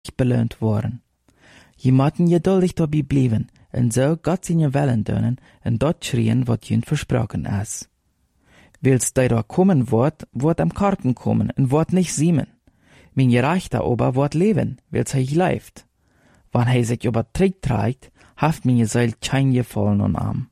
belohnt worden. Je matten geduldig dabei blieben, en so Gott seine Wellen doen, en dort schrien, wat jün versprochen is. Wils die da kommen wordt am Karten kommen, en wordt nicht siemen. Mein Gerechter aber wordt leben, wils hij leeft. Wann hij sich über Trick trägt, haft meine Seil kein gefallen und arm.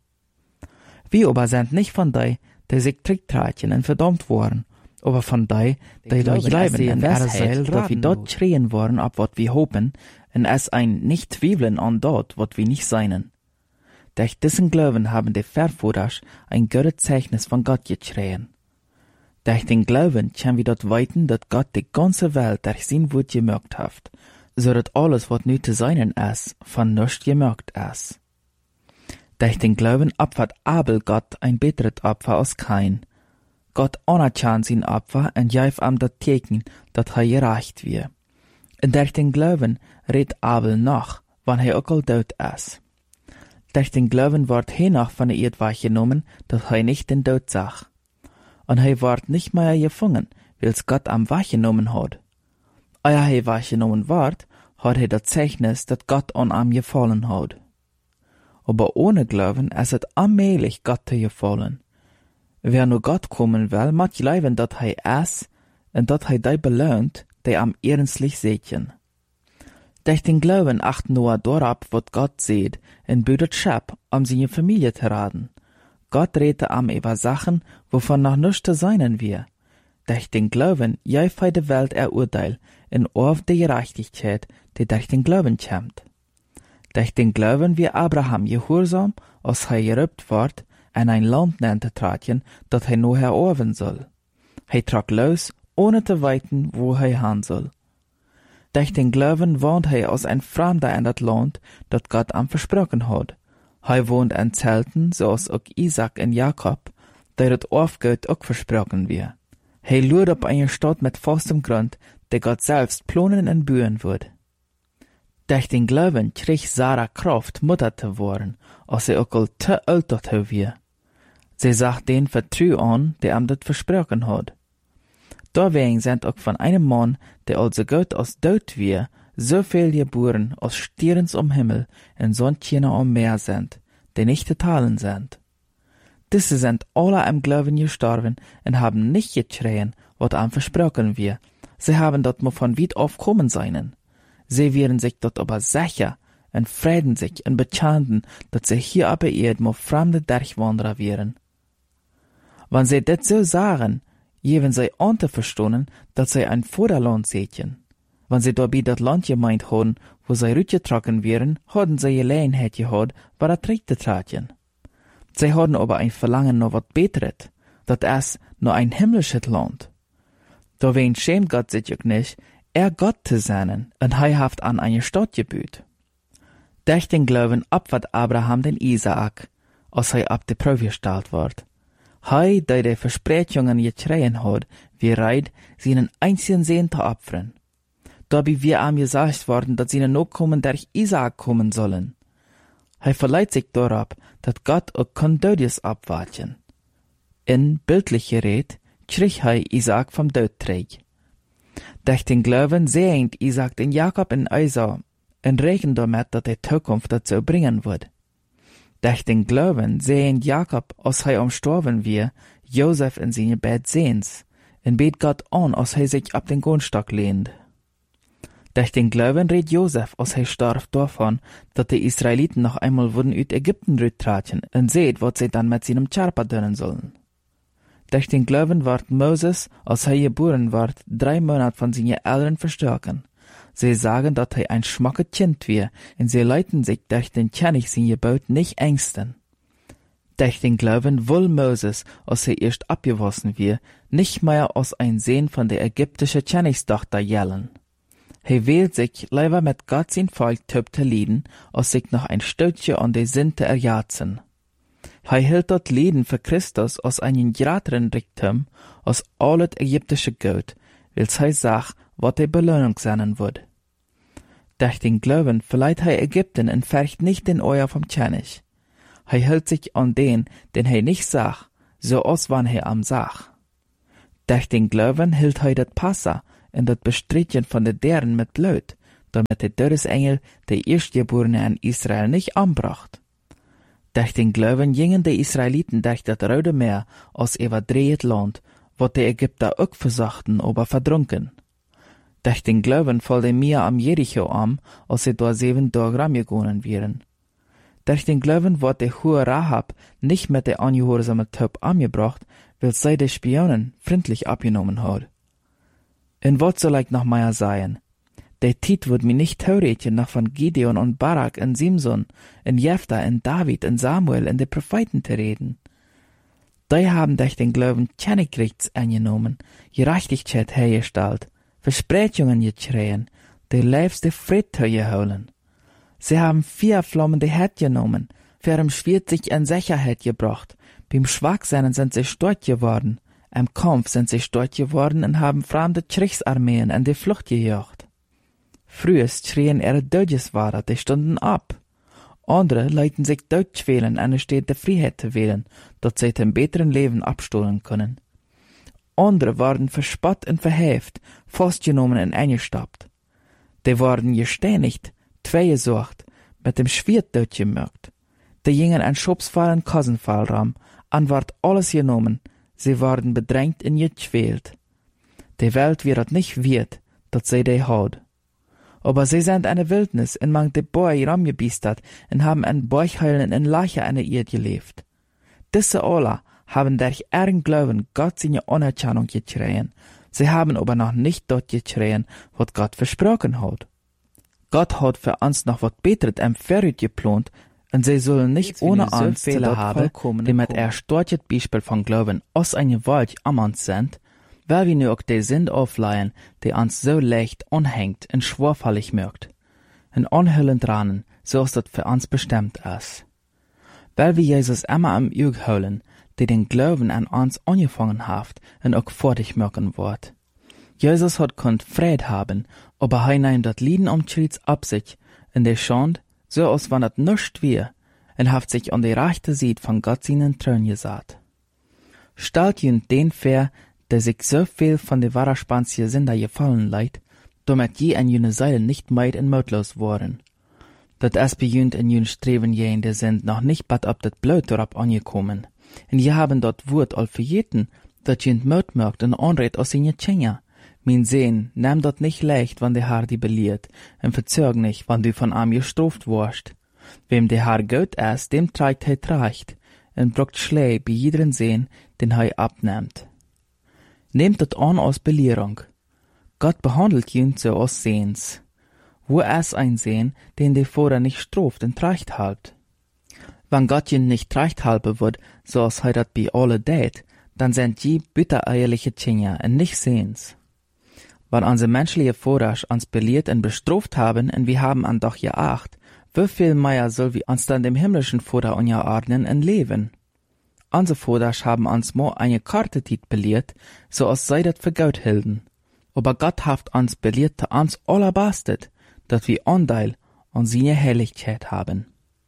Wir aber sind nicht von die sich Trick tragen und verdammt worden, aber von die durch Leben und Seil, dass wir dort schreien worden, ab wat wir hoffen, und es ein nicht zweifeln an dort, wat wir nicht seinen. Durch diesen Glauben haben die Verführers ein gutes Zeichnis von Gott geschrien. Durch den Glauben können wir dort weiten, dass Gott die ganze Welt durch sein Wort gemerkt hat, so dass alles, was nu zu seinen ist, von nichts gemerkt ist. Durch den Glauben opfert Abel Gott ein besseres Opfer als Kain. Gott anerkennt sein Opfer und gäf ihm das Teken, dass er gerecht wird. Und durch den Glauben redt Abel noch, wann er auch tot ist. Durch den Glauben wird er noch von der Erde weggenommen, dass er nicht den Tod sah. Und er wird nicht mehr gefangen, weil's Gott am weggenommen hat. Ehe er weggenommen wird, hat er das Zeichnis, dass Gott an ihm gefallen hat. Aber ohne Glauben ist es allmählich Gott zu gefallen. Wer nur Gott kommen will, muss glauben, dass er ist und dass er die belohnt, die am ernstlich sehen. Durch den Glauben achten Noah darauf, was Gott sieht, und bietet Schab, um seine Familie zu raten. Gott redete am über Sachen, wovon noch nichts zu sein wir. Durch den Glauben jäuf die Welt Urteil in auf die Gerechtigkeit, die durch den Glauben kommt. Durch den Glauben wie Abraham gehorsam, als er gerübt ward, in ein Land nannte traten, dat er nur eroben soll. Er trag los, ohne zu weiten, wo er hin soll. Durch den Glauben wohnt er als ein Fremder in das Land, dat Gott ihm versprochen hat. Er wohnt in Zelten, so als auch Isaac und Jakob, der das Aufgott auch versprochen wird. Er lurt auf eine Stadt mit festem Grund, der Gott selbst planen und bühen wird. Durch den Glauben krieg Sarah Kraft, Mutter zu werden, als sie auch zu alt dazu wird. Sie sagt den Vertrau an, der ihm das versprochen hat. Deswegen sind auch von einem Mann, der also Gott als tot wird, so viel geboren als Stierens am Himmel und Sonnenkinder am Meer sind, die nicht zu teilen sind. Diese sind alle im Glauben gestorben und haben nicht geschrien, was ihm versprochen wird. Sie haben dort nur von weit auf kommen seinen. Sie wären sich dort aber sicher und freuen sich und bekannten, dass sie hier auf der Erde nur fremde Durchwanderer wären. Wenn sie das so sagen, geben sie an zu verstehen, dass sie ein Vorderland sehen. Wenn sie dabei das Land gemeint haben, wo sie rütgetragen wären, hatten sie Gelegenheit gehabt, bei der Trick zu tragen. Sie hatten aber ein Verlangen nach was Besseres, das ist nur ein himmlisches Land. Deswegen schämt Gott sich auch nicht, Gott zu sein, und er hat an eine Stadt gebüht. Durch den Glauben opfert Abraham den Isaak, als er ab der Probe gestellt wird. Er, der die Versprechungen geschrien hat, wie reit, seinen einzigen Sohn zu opfern. Dabei wir ihm gesagt worden, dass seine Nachkommen durch Isaak kommen sollen. Er verleiht sich darauf, dass Gott auch Kondodius abwarten. In bildlicher Rede krieg er Isaak vom Tod trägt. Durch den Glauben sehnt Isaac den Jakob in Esau und rechnet damit, dass die Zukunft dazu bringen wird. Durch den Glauben sehnt Jakob, als er umstorben wird, Josef in seine Bett sehens und bet Gott an, als er sich ab den Grundstock lehnt. Durch den Glauben redet Josef, als er starb, davon, dass die Israeliten noch einmal würden aus Ägypten rücktraten und seht, was sie dann mit seinem Körper tun sollen. Durch den Glauben wird Moses, als er geboren wird, 3 Monate von seinen Eltern verstärken. Sie sagen, dass er ein schmackes Kind wird, und sie leiten sich durch den König sein Gebot nicht ängsten. Durch den Glauben will Moses, als er erst abgewaschen wird, nicht mehr als ein Sohn von der ägyptischen Königstochter yellen. Er wählt sich lieber mit Gott sein Volk zu leiden, als sich noch ein Stückchen an die Sinn zu erjatzen. Er hielt dort Leben für Christus als einen größeren Reichtum als alles ägyptische Gold, weil er sagt, was die Belohnung sein wird. Durch den Glauben verleiht er Ägypten und färcht nicht den Euer vom König. Er hält sich an den er nicht sagt, so als wann er am sagt. Durch den Glauben hielt er das Passa und das Bestreiten von den Deren mit Blut, damit der Todesengel der Erstgeborene in Israel nicht anbracht. Durch den Glauben gingen die Israeliten durch das Rote Meer aus überdreht Land, wo die Ägypter auch versachten, aber verdrunken. Durch den Glauben fiel der Meer am Jericho an, als sie dort 7 Tage rangegangen wären. Durch den Glauben wurde die hohe Rahab nicht mit der angehorsamen Taub angebracht, weil sie die Spionen freundlich abgenommen hat. Und was soll ich noch mehr sagen? Der Tit wird mir nicht theoretisch noch von Gideon und Barak und Simson, und Jephthah und David und Samuel und den Propheten zu reden. Die haben durch den Glauben Königrechts angenommen, Gerechtigkeit hergestellt, Versprechungen geschrien, der liebste Friede geholen. Sie haben 4 flammende Herd genommen, für im Schwert sich in Sicherheit gebracht, beim Schwachsein sind sie stark geworden, im Kampf sind sie stark geworden und haben fremde Kriegsarmeen in die Flucht gejagt. Früher schrien ihre Dödgeswader, die stunden ab. Andere leiten sich Deutsch wählen, eine Städte Freiheit zu wählen, dort sie dem besseren Leben abstohlen können. Andere waren verspott und verhäft, festgenommen und eingestappt. Die wurden gesteinigt, gesucht, mit dem Schwert durchgemürgt. Die gingen an Schubsfall und Kassenfallraum, an ward alles genommen, sie waren bedrängt und gequält. Die Welt wird nicht wert, dat sie die haut. Aber sie sind eine Wildnis, in man die Bäume ramgebiestert und haben an Bäuchheulen in Leiche an der Erde gelebt. Diese alle haben durch ihren Glauben Gott seine Anerkennung geschrien. Sie haben aber noch nicht dort geschrien, was Gott versprochen hat. Gott hat für uns noch was Besseres im Vorrat geplant, und sie sollen nicht ohne Angst Fehler haben, die mit erstarktes Beispiel von Glauben aus einer Welt am uns sind, weil wir nur auch die Sünde aufleihen, die uns so leicht anhängt und schwerfällig mögt, und anhüllen dran, so ist das für uns bestimmt ist. Weil wir Jesus immer am Auge holen, die den Glauben an uns angefangen hat und auch fertig machen wird. Jesus hat konnt Fried haben, aber er nimmt das Lieden um Schritt ab sich, in der Schand, so als wenn das nichts wär, und hat sich an die rechte Seite von Gott seinen Thron gesatt. Stellt ihn den vor, der sich so viel von der wahrerspanzige Sünder gefallen leid, damit je an jene Seite nicht meid und mutlos worden. Dat es beginnt in jene Streben jen, die sind noch nicht bad ab dat Blut darauf angekommen. Und je haben dort Wort all verjeten, dat jen Mut merkt und anredt aus seine Tschenja. Mein Sehn, nimm dort nicht leicht, wann der Herr die beliert, und verzög nicht, wann du von ihm gestraft warst. Wem der Herr gut ist, dem trägt er Tracht, und brockt Schlee bei jederen Sehn, den er abnimmt. Nehmt das an aus Belehrung. Gott behandelt ihn so aus Sehns. Wo ist ein Sehn, den der Vater nicht straft und Tracht halt? Wenn Gott ihn nicht Tracht halten wird, so als er dat bei alle tät, dann sind die bittereierliche Tschinja und nicht Sehns. Weil unsere menschliche Vater uns belehrt und bestraft haben, und wir haben an doch geacht, wie viel mehr soll wir uns dann dem himmlischen Vater unterordnen und leben? Unsere Vater haben uns mal eine Karte belehrt, so als sei das für Gott hielten. Aber Gott hat uns belehrt, zu uns allerbastet, dass wir Anteil an seine Herrlichkeit haben.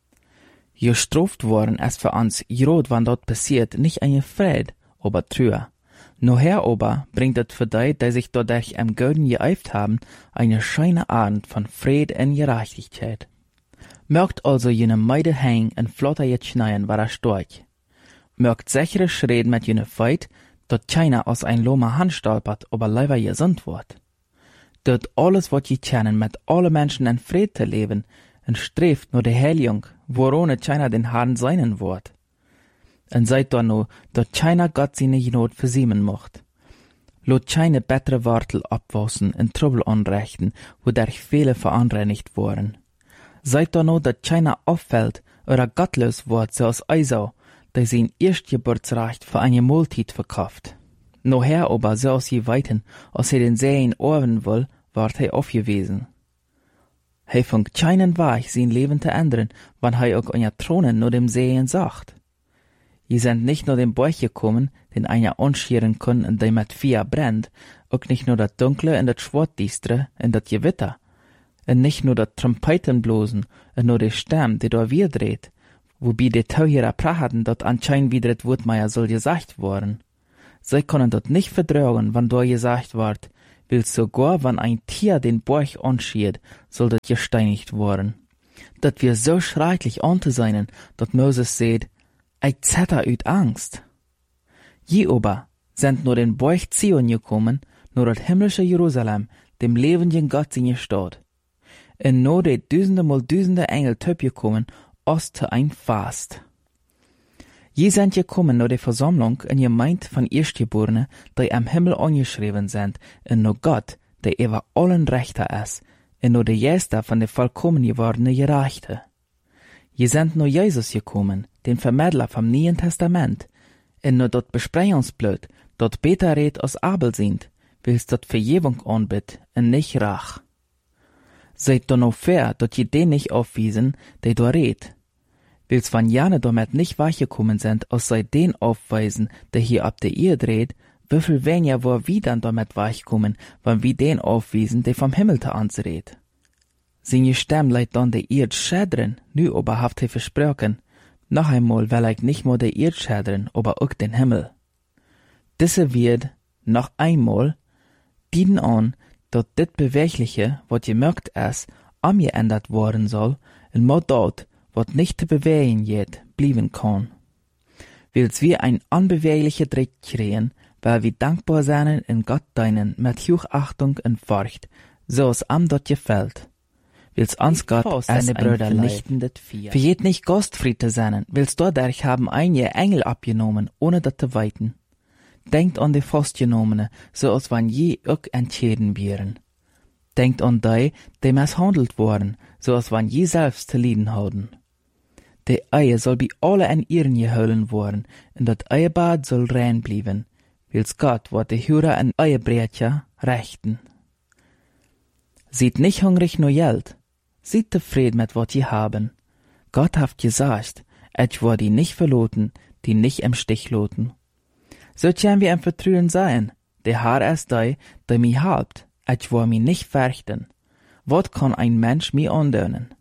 Gestraft worden ist für uns, gerade wann dort passiert, nicht eine Fried, aber Trühe. Noher aber bringt es für die, die sich dadurch am Golden geeift haben, eine scheine Abend von Fried und Gerechtigkeit. Mögt also jene Meide hängen und flotter jetzt schneien, war stark. Mögt sichere Schritt mit jene Feit, dort keiner aus ein Loma Hand stolpert, aber leider gesund wird. Dort alles, was je kennen, mit alle Menschen in Fried zu leben, und strebt nur die Heiligung, woran keiner den Herrn seinen wird. Und seid da nur, dort keiner Gott seine Not versiemen mocht. Lot keine bessere Wortel abwassen und Trouble anrichten, wodurch viele für andere nicht waren. Seid da nur, dort keiner auffällt oder gottlos wird, so als Eisau, der sein Erstgeburtsrecht für eine Mahlzeit verkauft. Noher aber, so als je weiten, als er den Sehen orven will, ward er aufgewiesen. Hij fängt keinen Weg, sein Leben zu ändern, wann er auch an Thronen nur dem Sehen sagt. Je sind nicht nur dem Bauch gekommen, den einer anscheren kann und der mit Feuer brennt, auch nicht nur das Dunkle und das Schwarzdistre und das Gewitter, und nicht nur das Trompeten blosen und nur der Stamm, der da wir dreht, wobei die Tauhierer prachten, dort anscheinend wieder das Wort Meier soll gesagt worden. Sie können dort nicht vertrauen, wann da gesagt wird, will sogar, wenn ein Tier den Borch anschiert, soll das gesteinigt worden. Dat wir so schrecklich an zu seinen, dat Moses seht, ich zetter üt Angst. Je aber sind nur den Borch Zion gekommen, nur das himmlische Jerusalem, dem lebendigen Gott in Stadt. Und nur die Düsende mal Düsende Engel töp gekommen, aus zu ein Fast. Je sind gekommen nur die Versammlung in Gemeinde von Erstgeborenen, die am Himmel angeschrieben sind, und nur Gott, der über allen Rechter ist, und nur der Jester von der vollkommen gewordene Gerechte. Je sind nur Jesus gekommen, den Vermittler vom Neuen Testament, und nur dort Besprechungsblut, dort beter red aus Abel sind, will's dort Vergebung anbit, und nicht Rach. Seid doch noch fair, dort je den nicht aufwiesen, der da red. Will's van Jane damit nicht weichgekommen sind, aus sei den aufweisen, der hier ab der Erde redet, wieviel weniger war wie dann damit weichkommen, wann wie den aufwiesen, der vom Himmel te ans redet. Seine Stimme leidt dann der Erde schädern, nu aber haft he versprochen, noch einmal will ich nicht nur der Erde schädern, aber auch den Himmel. Diese wird, noch einmal, dienen an, dat dit Bewegliche, wat gemerkt ist, angeändert worden soll, und mal dort, wat nicht zu bewegen jet, blieben kann. Will's wir ein unbewegliche Dreck kriegen, weil wir dankbar sein in Gott deinen mit Hochachtung und Furcht, so es am dort gefällt. Will's ans Gott als ein vernichtendes Vier. Für jed nicht Gastfriede sein, will's dadurch haben einige Engel abgenommen, ohne dat zu weiten. Denkt an die Fastgenommene, so als wann je auch entschieden wären. Denkt an die misshandelt worden, so als wann je selbst zu lieden hatten. Die Eie soll bei alle in ihren geholen worden, und dat Eiebad soll rein blieben, wils Gott wat die Hure en Eiebreetje rechten. Seid nicht hungrig nur Geld, seid zufrieden mit wat je haben. Gott haft gesagt, ich war die nicht verloten, die nicht im Stich loten. So können wir im Vertrauen sein, der Herr ist der mi habt, ich war mi nicht fürchten. Wat kann ein Mensch mi andönen?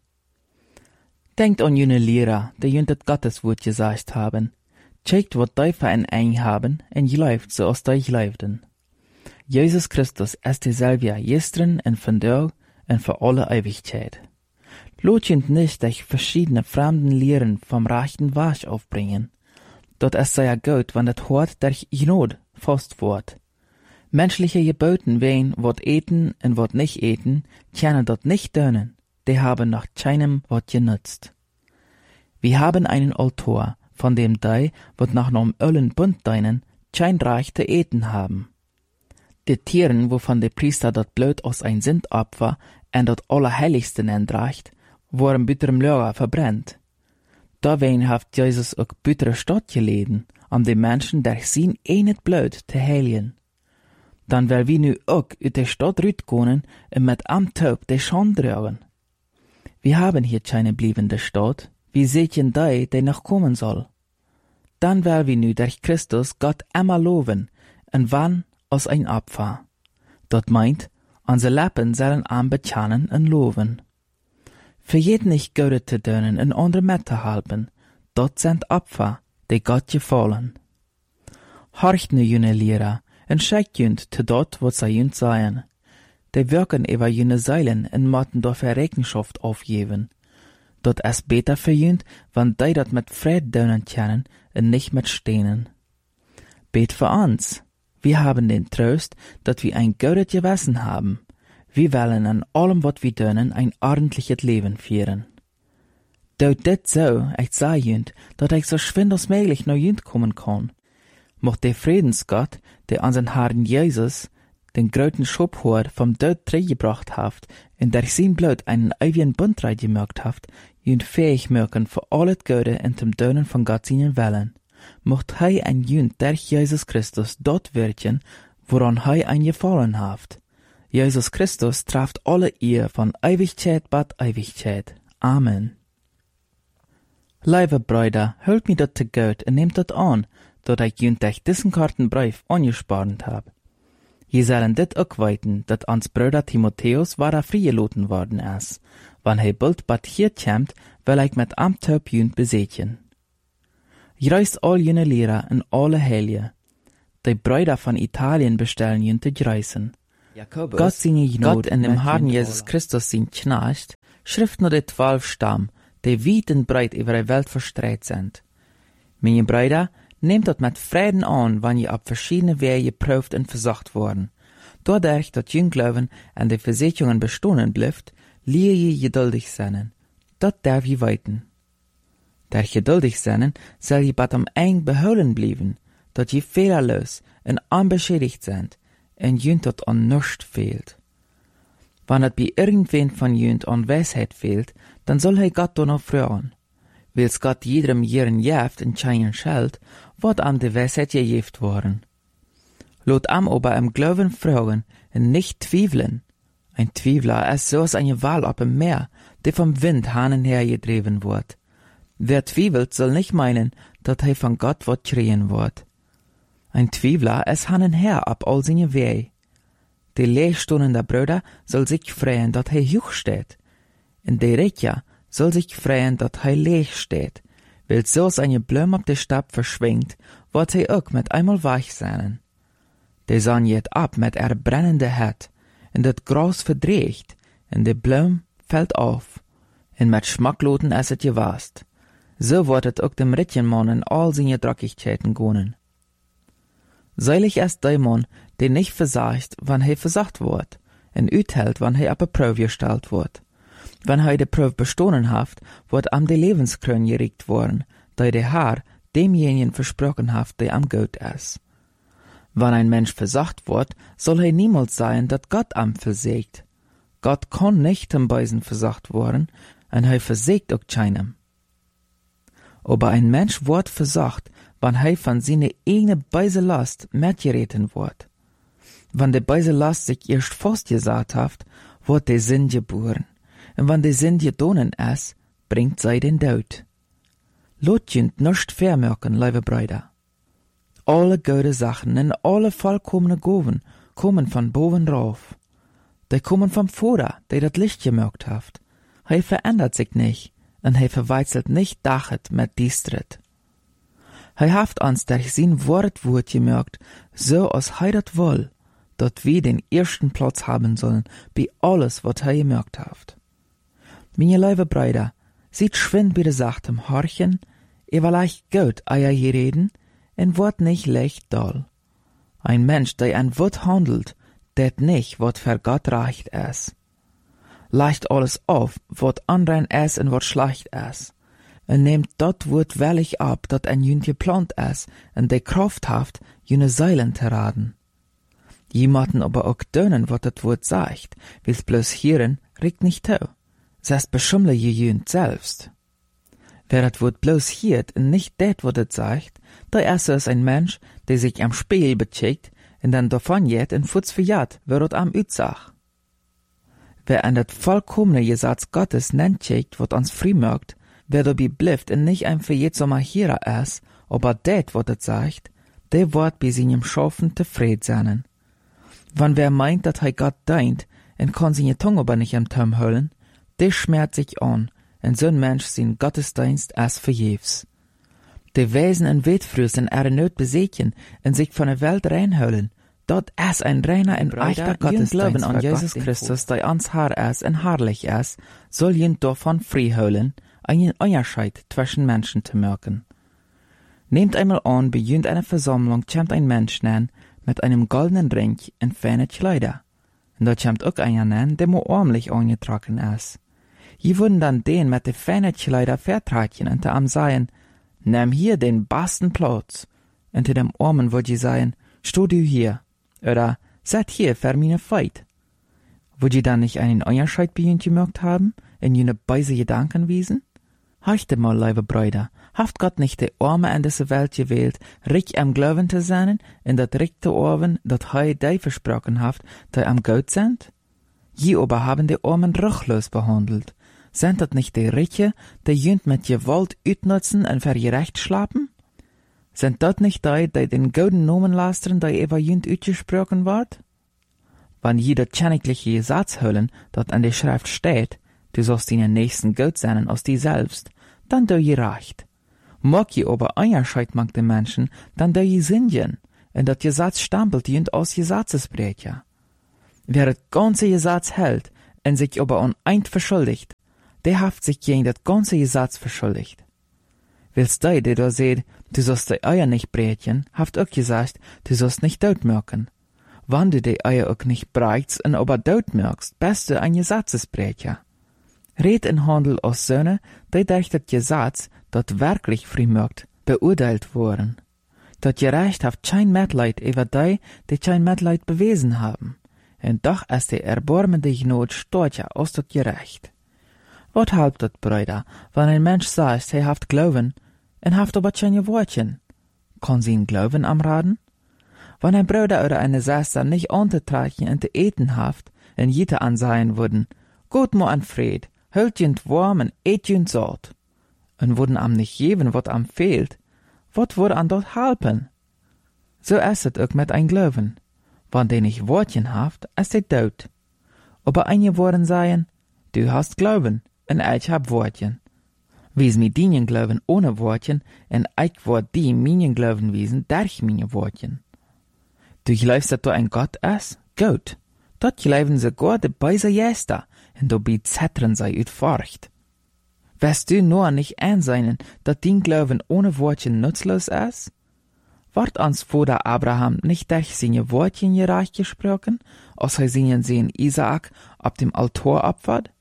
Denkt an jene Lehrer, die jünt Gotteswort gesagt haben. Checkt, wat die für ein haben, und gleibt so als die gleibten. Jesus Christus ist derselbe gestern und vandaag und für alle Ewigkeit. Lot jünt nicht durch verschiedene fremden Lehren vom rechten Wasch aufbringen. Dort ist sehr gut, wenn das Hort durch Gnade fast wird. Menschliche Geboten wehen, wat eten und wat nicht eten, können dort nicht dönen. Die haben nach keinem wat genutzt. Wir haben einen Altar, von dem die, wat nach nom Ölen bunt deinen, kein Reich zu eten haben. Die Tieren, wovon der Priester dort Blut aus ein Sündopfer und dort Allerheiligsten entreicht, wurden bitterem Lager verbrennt. Dawein haft Jesus auch bittere Stadt geleden, um die Menschen durch sein einet Blut zu heilen. Dann will wir nu auch uit der Stadt rütkonen und mit am Taub die Schande tragen. Wir haben hier keine bliebende Stadt, wir sehen die noch kommen soll. Dann will wir nu durch Christus Gott immer loben, und wann als ein Opfer. Dort meint, unsere Lippen sollen am bekennen und loben. Für jeden nicht Gott zu dönen und andere mitzuhalten, dort sind Opfer, die Gott gefallen. Horcht nu jene Lehrer, und schickt jünt zu dort, wo sie jünt seien. Die wirken über jene Seilen und motten dafür Rechenschaft aufgeben. Dort ist besser für jünt, wenn die dort mit Fried dönen können und nicht mit Steinen. Bet für uns. Wir haben den Trost, dass wir ein gutes Gewissen haben. Wir wollen an allem, was wir tun, ein ordentliches Leben führen. Dort dit so, ich sag jünt, dass ich so schwind als möglich nach jünt kommen kann. Mocht der Friedensgott, der an seinen Herrn Jesus, den gröten Schubhor vom Tod gebracht haft, und durch sein Blut einen ewigen Bund gemacht haft, jünt fähig mögen für alles Gute und dem Dönen von Gott seinen Willen. Mocht hei ein jünt durch Jesus Christus dort wirken, woran hei ein gefallen haft. Jesus Christus trafft alle ihr von Ewigkeit bat Ewigkeit. Amen. Liebe Brüder, hört mir dat zu Gott und nehmt dat an, dat ich jünt durch diesen Kartenbrief angespart hab. Je sollen dit auch weiten, dat ans Bruder Timotheus war freigelassen worden ist. Wann he bald bat hier kämmt, will ich mit am Töp jünt besetjen. Greist all jene Lehrer und alle Heilige. Die Brüder von Italien bestellen jünt te greisen. Gott seine Gnade in dem Herrn Jesus Christus sein Knecht, schrift nur die 12 Stamm, die weit und breit über die Welt verstreut sind. Meine Brüder, nehmt das mit Frieden an, wenn ihr auf verschiedene Wege geprüft und versucht worden. Dadurch, dass ihr Glauben an die Versicherungen bestehen bleibt, lehre ihr geduldig sein. Das darf ihr weiten. Der geduldig sein, soll ihr bat am eng beholen bleiben, dass ihr fehlerlos und unbeschädigt seid, und jünt dat an nichts fehlt. Wenn es bei irgendwen von jünt an Weisheit fehlt, dann soll Gott danach fragen. Weil's Gott jedem Jahren jäft und keinen schält, wird die Weisheit gegeft worden. Lot aber im Glauben fragen und nicht zweifeln. Ein Zweifler ist so als eine Wal auf dem Meer, die vom Wind hin und her getrieben wird. Wer zweifelt, soll nicht meinen, dass von Gott wird kriegen wird. Ein Zweifler ist hin und her ab all seine Wege. Die Lehrstunden der Brüder soll sich freuen, dass hoch steht. Und der Richter soll sich freuen, dass leeg steht, weil so seine Blume ab der Stab verschwingt, wird auch mit einmal weich sein. Die Sonne geht ab mit brennende Herd, und das Gras verdreht, und die Blume fällt auf, und mit Schmackloten es gewast. So wird es auch dem Rittchenmann in all seine Dreckigkeiten gehen. Seilig ist der Mann, der nicht versagt, wann versagt wird, und uthält, wann ab der Prüfe gestellt wird. Wenn die Prüfe bestanden hat, wird am die Lebenskrön geriegt worden, da der Herr demjenigen versprochen hat, der am Gott ist. Wenn ein Mensch versagt wird, soll niemals sein, dass Gott am versagt. Gott kann nicht am Beisen versagt worden, und versagt auch keinem. Aber ein Mensch wird versagt, wenn von seiner eigenen Beiselast mitgereten wird. Wenn die Beiselast sich erst festgesagt hat, wird die Sinn geboren. Und wenn die Sinn gedonen ist, bringt sie den Tod. Lot jünt nicht vermerken, liebe Brüder. Alle gute Sachen und alle vollkommene Gaben kommen von boven rauf. Die kommen vom Vater, der das Licht gemerkt hat. Verändert sich nicht, und verwechselt nicht Dachet mit Distret. Haft uns durch sein Wort gemerkt, so als dat will, dat wir den ersten Platz haben sollen, bei alles, was gemerkt hat. Meine liebe Brüder, seid schwind bei der Sache Horchen, leicht gut eier hier reden, und wird nicht leicht doll. Ein Mensch, der an Wort handelt, det nicht, wat für Gott recht ist. Leicht alles auf, wat anrein ist und wat schlecht ist. Und nehmt dat Wort wellig ab, dat ein jünd geplant ist, und de Kraft haft, jüne Seilen zu raden. Jemanden aber auch dönen, wat dat Wort sagt, will's bloß hören, regt nicht tau. Selbst beschummle je jünd selbst. Wer dat Wort bloß hiert und nicht det, wat het sagt, der ist es ein Mensch, der sich am Spiegel becheckt, und dann davon jet und futz verjat, wer dort am Ütsach. Wer an dat vollkommene Gesetz Gottes nennt checkt, wat uns frei mögt, wer dabei bleibt und nicht einfach jetzt so mal hier ist, aber det, wat het sagt, der wird bei seinem Schaffen zufrieden sein. Wenn wer meint, dat Gott deint, und kann seine Tongue aber nicht am Turm holen, der schmerzt sich an, und so'n Mensch sein Gottesdienst als verjefs. Die Wesen und Wettfrüssen nicht besiegen und sich von der Welt reinholen, dort ist ein reiner und echter Gottesdienst. Glauben an Jesus Christus, der ans Herr ist und herrlich ist, soll ihn davon frei holen, einen Unterschied zwischen Menschen zu merken. Nehmt einmal an, bei einer Versammlung kommt ein Mensch nennen, mit einem goldenen Ring und feine Kleider. Und da kommt auch einer nennen, der nur armlich angetragen ist. Je würden dann den mit den feinen Kleider vertragen und am sagen, nimm hier den besten Platz. Und dem Armen würd je sagen, steh du hier. Oder, set hier für meine Feit. Würd je dann nicht einen Unterschied bei ihnen gemerkt haben, in jene beise Gedanken wiesen? Horchte mal, liebe Brüder, haft Gott nicht die Arme in diese Welt gewählt, reich am Glauben zu sein, in dat rechte Orven, dat die versprochen haft, die am Gott sind? Je aber haben die Armen ruchlos behandelt. Sind dat nicht die Reiche, die jünd mit Gewalt utnutzen und für ihr Recht schlappen? Sind dat nicht die den gouden Nomen lastern, die über jünd utgesprochen wird? Wenn jeder königliche Gesetz holen, dat an der Schrift steht, du sollst deinen Nächsten Gott sein als die selbst, dann do je recht. Mag je aber Unterschied mag den Menschen, dann do je Sündigen, und dat Gesetz stampelt jünd als Gesetzesbrecher. Wer het ganze Gesetz hält en sich aber an eint verschuldigt, der haft sich gegen das ganze Gesetz verschuldigt. Willst du, der da seht, du sollst die Eier nicht brätchen, haft auch gesagt, du sollst nicht dort merken. Wann du die Eier auch nicht brätst und aber dort merkst, bist du ein Gesetzesbrecher. Red in Handel aus Söhne, die durch das Gesetz, dat wirklich frühmerkt, beurteilt wurden. Dat Gerecht haft kein Mitleid über die kein Mitleid bewiesen haben. Und doch ist die erbarmende Not stärker aus dat Gerecht. Wat halbt dat, Brüder, wenn ein Mensch sagt, er haft Glauben, en haft aber keine Wortchen? Kann sie ihn Glauben amraten? Wenn ein Bruder oder eine Schwester nicht anzutragen und zu eten haft, en jeder ansehen würden, gut mo an Fried, hält jünd warm und et jünd satt. Und würden am nicht geben, wat am fehlt, wat würde an dort halpen? So ist es auch mit ein Glauben. Wenn der nicht Wortchen haft, ist er tot. Aber einige würden sagen, du hast Glauben, und ich hab Wortchen. Wies mir dien Glauben ohne Wortchen, und ich word die minen Glauben wiesen durch meine Wortchen. Du glaubst, dass du ein Gott ist? Gut. Dort glauben sie Gott bei se Jester, und dabei zettern sie ut Furcht. Wirst du nur nicht einsehen, dass dein Glauben ohne Wortchen nutzlos ist? Ward ans Vater Abraham nicht durch seine Wortchen gerecht gesprochen, als seinen Sohn Isaak ab dem Altar opfert?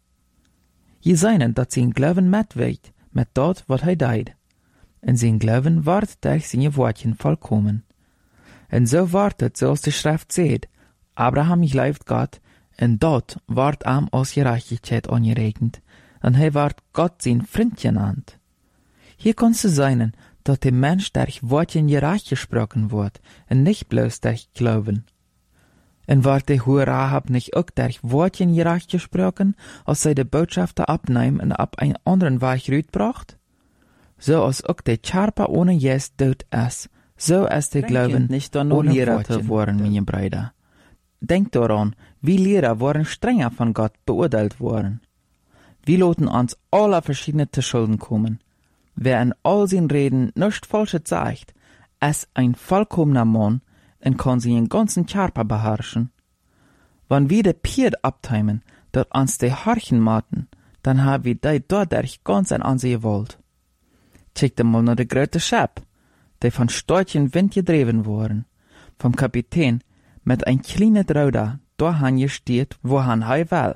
Je seinen, dass sein Glauben mitwirkt, mit dort, was deed. Und sein Glauben ward durch seine Wortchen vollkommen. Und so wartet, so als die Schrift seht, Abraham glaubt Gott, und dort ward am aus Gerechtigkeit angeregnet, und ward Gott sein Freund genannt. Hier kannst du sein, dass der Mensch durch Wortchen gerecht gesprochen wird, und nicht bloß durch Glauben. Und ward der hohe Rahab nicht auch durch Wortchen gerecht gesprochen, als sie die Botschafter abnehmen und ab einen anderen Weg rütbracht? So als auch der Charper ohne Jes dort ist, so ist der Glauben nicht ohne Lehrer geworden, meine Brüder. Denkt daran, wie Lehrer waren strenger von Gott beurteilt worden. Wir loten uns alle verschiedene zu Schulden kommen. Wer in all seinen Reden nichts Falsches sagt, ist ein vollkommener Mann und kann seinen ganzen Körper beherrschen. Wenn wir de Pied abteimen, dort uns de Horchen maten, dann haben wir die dadurch ganz an unsere Gewalt. Check mal nach de große Schab, die von starken Wind gedreven worden, vom Kapitän mit ein kleines Ruder dahin gesteht, wo han will.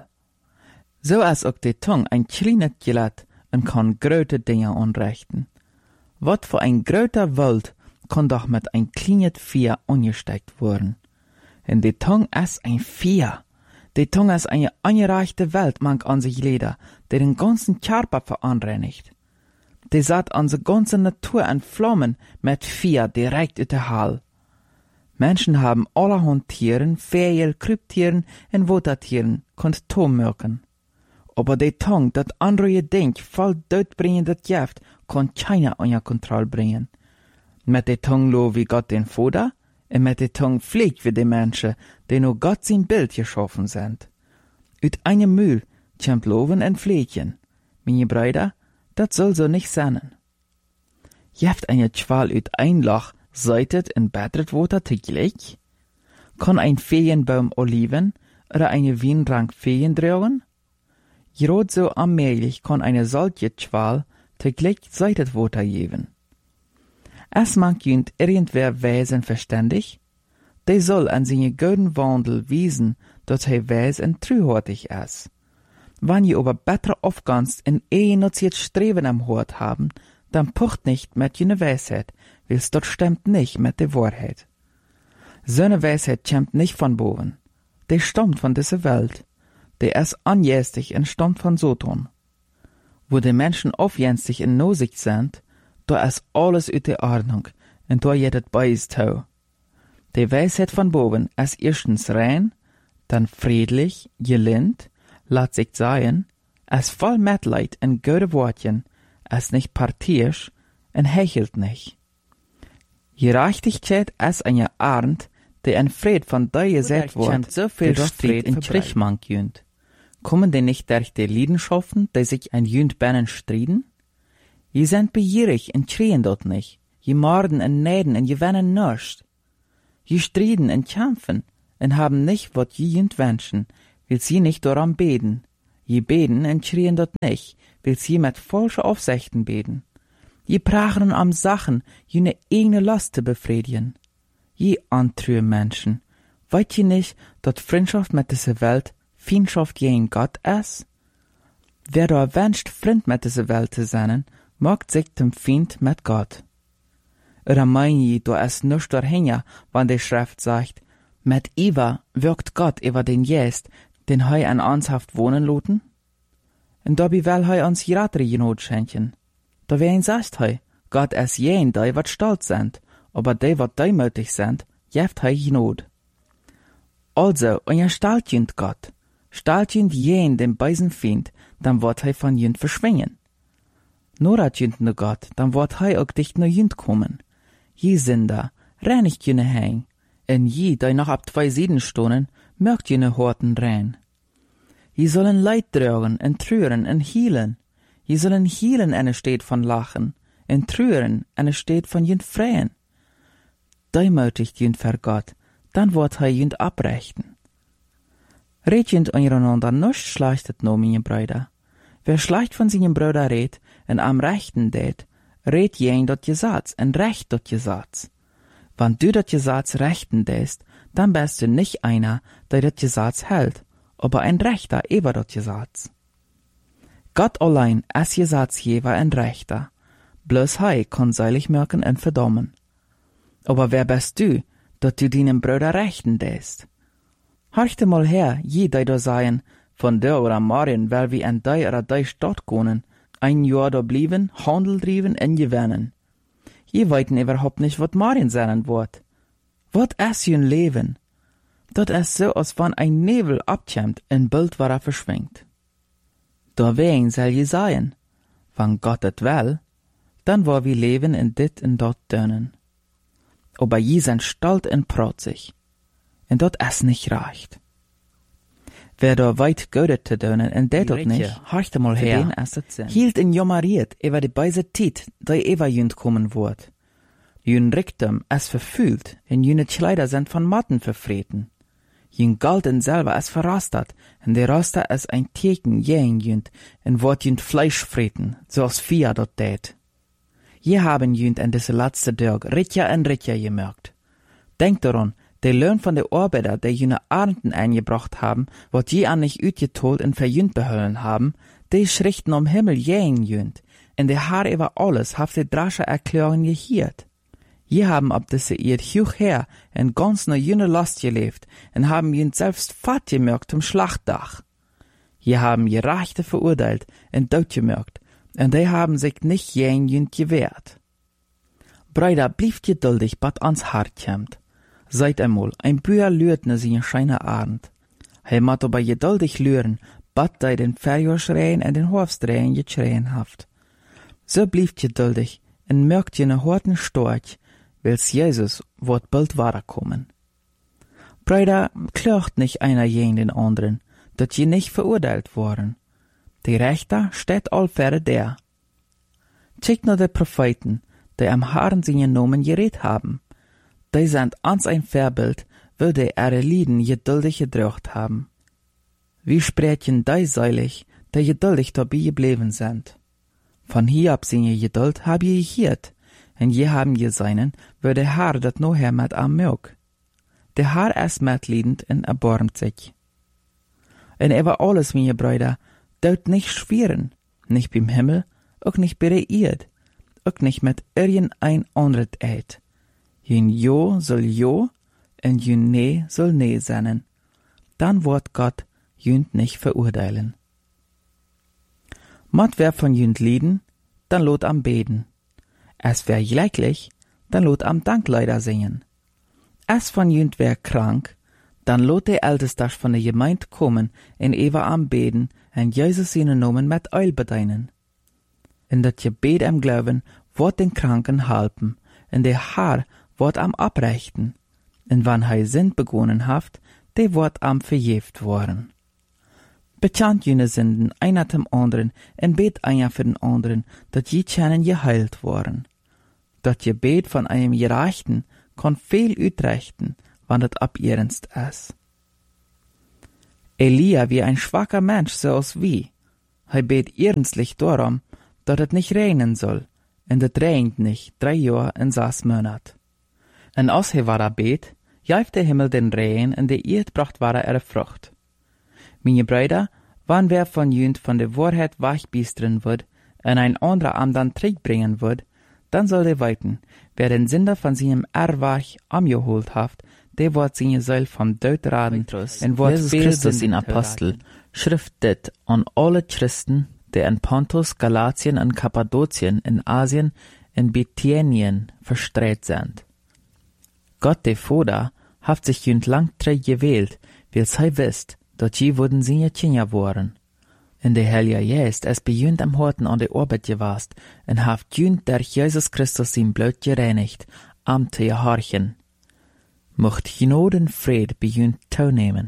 So ist auch die Tongue ein kleines Gelät und kann große Dinge anrichten. Wat für ein großer Wald kann doch mit ein kleines Vieh angesteckt worden. Und die Tongue ist ein Vieh. Die Tongue ist eine angereichte Welt, manch an sich Leder, der den ganzen Körper veranreinigt. Die satt an die ganze Natur in Flammen mit Vieh direkt ut der Hall. Menschen haben allerhand Tieren, Vögel, Kryptieren und Watertieren, konnt Tom merken. Aber die Tongue, dat andere Ding, voll doodbringendes Gift, kann keiner unter Kontrolle bringen. Mit der Tongue lo wie Gott den Vater, und mit der Tongue fliegt wie die Menschen, die nur Gott sein Bild geschaffen sind. Ut einem Mühl kommt Loven und Fliegen. Meine Brüder, dat soll so nicht sein. Jeft eine Schwal ut ein Loch, seitet und bettert Water täglich? Kann ein Feenbaum Oliven oder eine Weinrank Feen tragen? Gerade so allmählich kann eine solche Schwal täglich seitet Water geben. Es mag jünd irgendwer Wesen verständig, der soll an seine guten Wandel wiesen, dass er weis und treuhärtig ist. Wenn ihr aber besser aufgangst in ehenotziert Streben am Hort haben, dann pocht nicht mit jener Weisheit, weil's dort stimmt nicht mit der Wahrheit. So eine Weisheit kommt nicht von boven, der stammt von dieser Welt, der ist anjästig und stammt von Sodom. Wo die Menschen aufjänstig in Nosicht sind, da ist alles ut der Ordnung, und da jedet beides tau. Die Weisheit von boven ist erstens rein, dann friedlich, gelind, lat sich sagen, ist voll Mitleid und gute Wortchen, ist nicht partisch und hechelt nicht. Gerechtigkeit ist eine Art, die in Fried von der gesagt wird, so viel Streit in Kriegmann jünd. Kommen die nicht durch die Leidenschaften, die sich ein jünd bennen striden? Je sind begierig und schreien dort nicht. Je morden und neiden und je wennen nischt. Je striden und kämpfen en haben nicht, wat je jünt wünschen, will sie nicht daran beten. Je beten en schrien dat nicht, will sie mit falsche Aufsichten beten. Je prachen am Sachen, jene eigene Last zu befriedigen. Je antrühe Menschen, weit je nicht, dat Freundschaft mit dieser Welt Feindschaft gegen Gott ist? Wer da wünscht, Freund mit dieser Welt zu sein, macht sich zum Feind mit Gott. Oder mein je, da ist nichts dahin, wann die Schrift sagt, mit Eva wirkt Gott über den Jest, den hei an uns haft wohnen loten? Und dabei will hei uns jeder Genot schenken. Da wer ihn sagt hei, Gott ist jen, die wat stolz sind, aber die wat deimütig sind, jeft hei Genot. Also, und ihr stalt jünd Gott, stalt jünd jen den beisen Feind, dann wird hei von jünd verschwingen. Nur hat jünd ne Gott, dann wird hei auch dicht ne jünd kommen. Je Sünder, reinigt jüne heim, en je, die noch ab 2 Sieden stonen, mögt jüne Horten rein. Je sollen Leid tragen, en trüren, en hielen. Je sollen hielen, en steht von lachen, en trüren, en steht von jünd freien. Deimütigt jünd ver Gott, dann wird hei jünd abrechten. Red jünd untereinander nichts schlechtet no, meine Brüder. Wer schlecht von seinen Brüder red, en am Rechten det, red jen dat je Satz, en recht dat je Satz. Wann du dat je Satz rechten dest, dann bist du nicht einer, der dat je Satz hält, aber ein Rechter über dat je Satz. Gott allein ist je Satzgeber ein Rechter, bloß hei kann seilig merken en verdammen. Aber wer bist du, dat du deinen Brüder rechten dest? Horchte mal her, je die da seien, von der oder morgen will wie en die oder die Stadt gehen, ein Jahr da blieben, Handel driven en gewinnen. Je weiten überhaupt nicht, wat morgen sein wird. Wat ist jün Leben? Dat ist so, als wenn ein Nebel abkämmt, en Bild war verschwingt. Dawein soll je sein, wann Gott et will, dann war wir leben in dit en dat dönnen. Aber je sind stolz en protzig, en dat ist nicht reicht. Wer da weit gödet te dönnen en det dat nicht, horchte mal her, hielt in jommeriert über die beise Tiet, die über jünd kommen wird. Jün Ricktum es verfühlt, en jüne Kleider sind von Matten verfreten. Jün Galten selber es verrastet, en der Raster es ein Teken jähen jünd, en wort jünd Fleisch freten, so als Fia dort tät. Je haben jünd en diese letzte Tag Ritja en Ritja gemerkt. Denkt daran, der Lohn von der Arbeiter, der jüne Arnden eingebracht haben, wat je an nicht ütgetolt en verjünd behöllen haben, die schrichten am Himmel jähen jünd, en der Haar über alles haft die drasche Erklärung gehiert. Je haben ab diese Erd huch her en ganz ne jüne Last gelebt en haben jünd selbst fat gemerkt zum Schlachtdach. Je haben je Rechte verurteilt en dood gemerkt en die haben sich nicht jähen jünd gewehrt. Brüder, blieft geduldig, bat ans Hart kämmt. Seid einmal, ein Büher lürt ne seine scheine Abend. He mat aber geduldig lüren, bat dei den Verjor schreien en den Hofstreien geschreien haft. So blieft geduldig en merkt je ne horten Storch, wils Jesus wird bald weiterkommen. Brüder, klagt nicht einer gegen den anderen, dat je nicht verurteilt worden. Die Rechter steht allfähre der. Check nur die Propheten, die am Haaren seine Nomen geredet haben. Die sind ans ein Vorbild, wo die ihre Lieden geduldig gedrückt haben. Wie sprechen die seilig, die geduldig dabei geblieben sind? Von hier ab seine Geduld hab je gehört, en je haben je seinen, wo der Herr dat no her met am mög. Der Herr ist mitliedend en erbarmt sich. En über alles, meine Brüder, dort nicht schweren, nicht beim Himmel, auch nicht bei der Erd, auch nicht mit irgendein anderes Eid. Jün Jo soll Jo, en jün Nee soll Nee sein. Dann wird Gott jünd nicht verurteilen. Mat wer von jünd lieden, dann lot am beten. Es wär gleichlich, dann lot am Dankleider singen. Es von jünd wär krank, dann lot der Ältestach von der Gemeinde kommen en ewa am beten en Jesus seine Nomen mit Eul bedeinen. In dat Gebet am Glauben wird den Kranken halpen, en der Herr wird am abrechten, en wann hei Sünd begonnen haft, der wird am verjeft worden. Bekannt jene Sünden einer dem anderen en bet einer für den anderen, dat je können geheilt worden. Dat Gebet von einem Gerechten kann viel utrechten, wann het ab ernst is. Elia wie ein schwacher Mensch zoals wie. Hij bet ernstlich darum, dat het nicht regnen soll, en het regnet nicht 3 Jahre en 6 Monat. En als hij wara bet, jaeft de Himmel den Regen en de Erd bracht wara Frucht. Meine Brüder, wann wer von jünd von der Wahrheit wachbiesteren wird, en ein anderer am dann terugbringen wird, dann soll der weiten, wer den Sünder von seinem Erwach amgeholt haft, der wird seine Seele vom Tod raden, en wird Jesus Christus in Apostel, schrift dit an alle Christen, die in Pontus, Galatien und Kappadokien, in Asien, in Bithynien verstreut sind. Gott der Vater haft sich jünd lang gewählt, weil sie wisst, dat je wurden seine Kinder waren. In der Heilige Geist es bejünd am Horten an der Arbeit gewast, en haft jünd durch Jesus Christus sein Blut gereinigt, am te gehorchen. Mocht Gnade und Fried bejünd teilnehmen.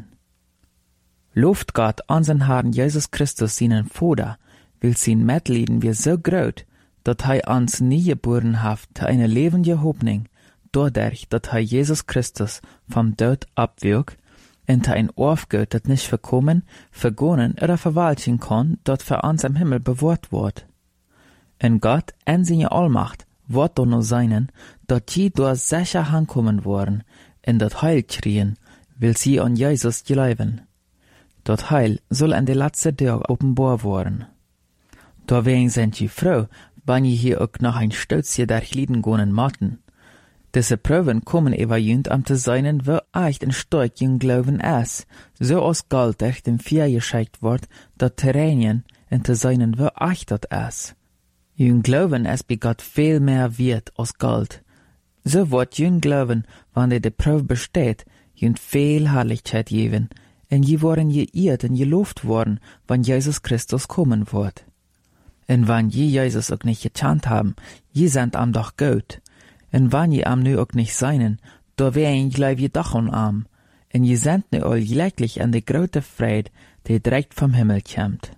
Loft Gott unseren Herrn Jesus Christus seinen Vater, will sein Mitleiden wir so groß, dat hij uns nie geboren haft te eine lebende Hoffnung, dadurch, dat hij Jesus Christus vom Tod abwürg, en te ein Aufgut, dat nicht verkommen, vergonnen oder verwalten kann, dat für uns im Himmel bewahrt wird. En Gott, en seine Allmacht, wird doch nur seinen, dat je durch sicher ankommen worden, en dat Heil kriegen, will sie an Jesus glauben. Dat Heil soll an der letzten Tag offenbar worden. Deswegen sind je froh, wenn je hier auch noch ein Stützchen durchlieden gehen matten. Diese Proben kommen über jünd am zu seinen, wo echt ein stark jüng Glauben ist, so als Gold durch den Vier geschickt wird, dat Terrenien in zu seinen, wo echt dat ist. Jüng Glauben ist bei Gott viel mehr wert als Gold. So wird jüng Glauben, wenn die Probe besteht, jünd viel Herrlichkeit geben, en je worden geirrt en geloofd worden, wann Jesus Christus kommen wird. En wann je Jesus auch nicht gekannt haben, je sind am doch gut. En wann je am nu auch nicht seinen, da wären gleich je doch an am. En je sind nu all gleichlich an de grote Fried, die direkt vom Himmel kommt.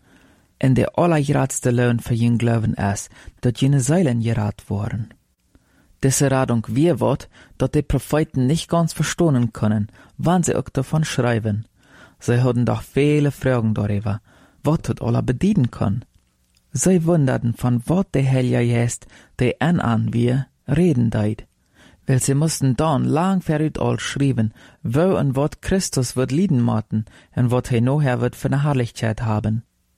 En der allergradste Lohn für jüng Glauben ist, dat jene Seilen gerat worden. Diese Radung wir wird, dat die Propheten nicht ganz verstehen können, wann sie auch davon schreiben. Sie hatten doch viele Fragen darüber, was das alle bedienen kann. Sie wunderten, von was der Heilige Geist, der an wir, reden deit. Weil sie mussten dann lang verrückt all schreiben, wo und wat Christus wird lieden maten, und wat er nachher wird für eine Herrlichkeit haben.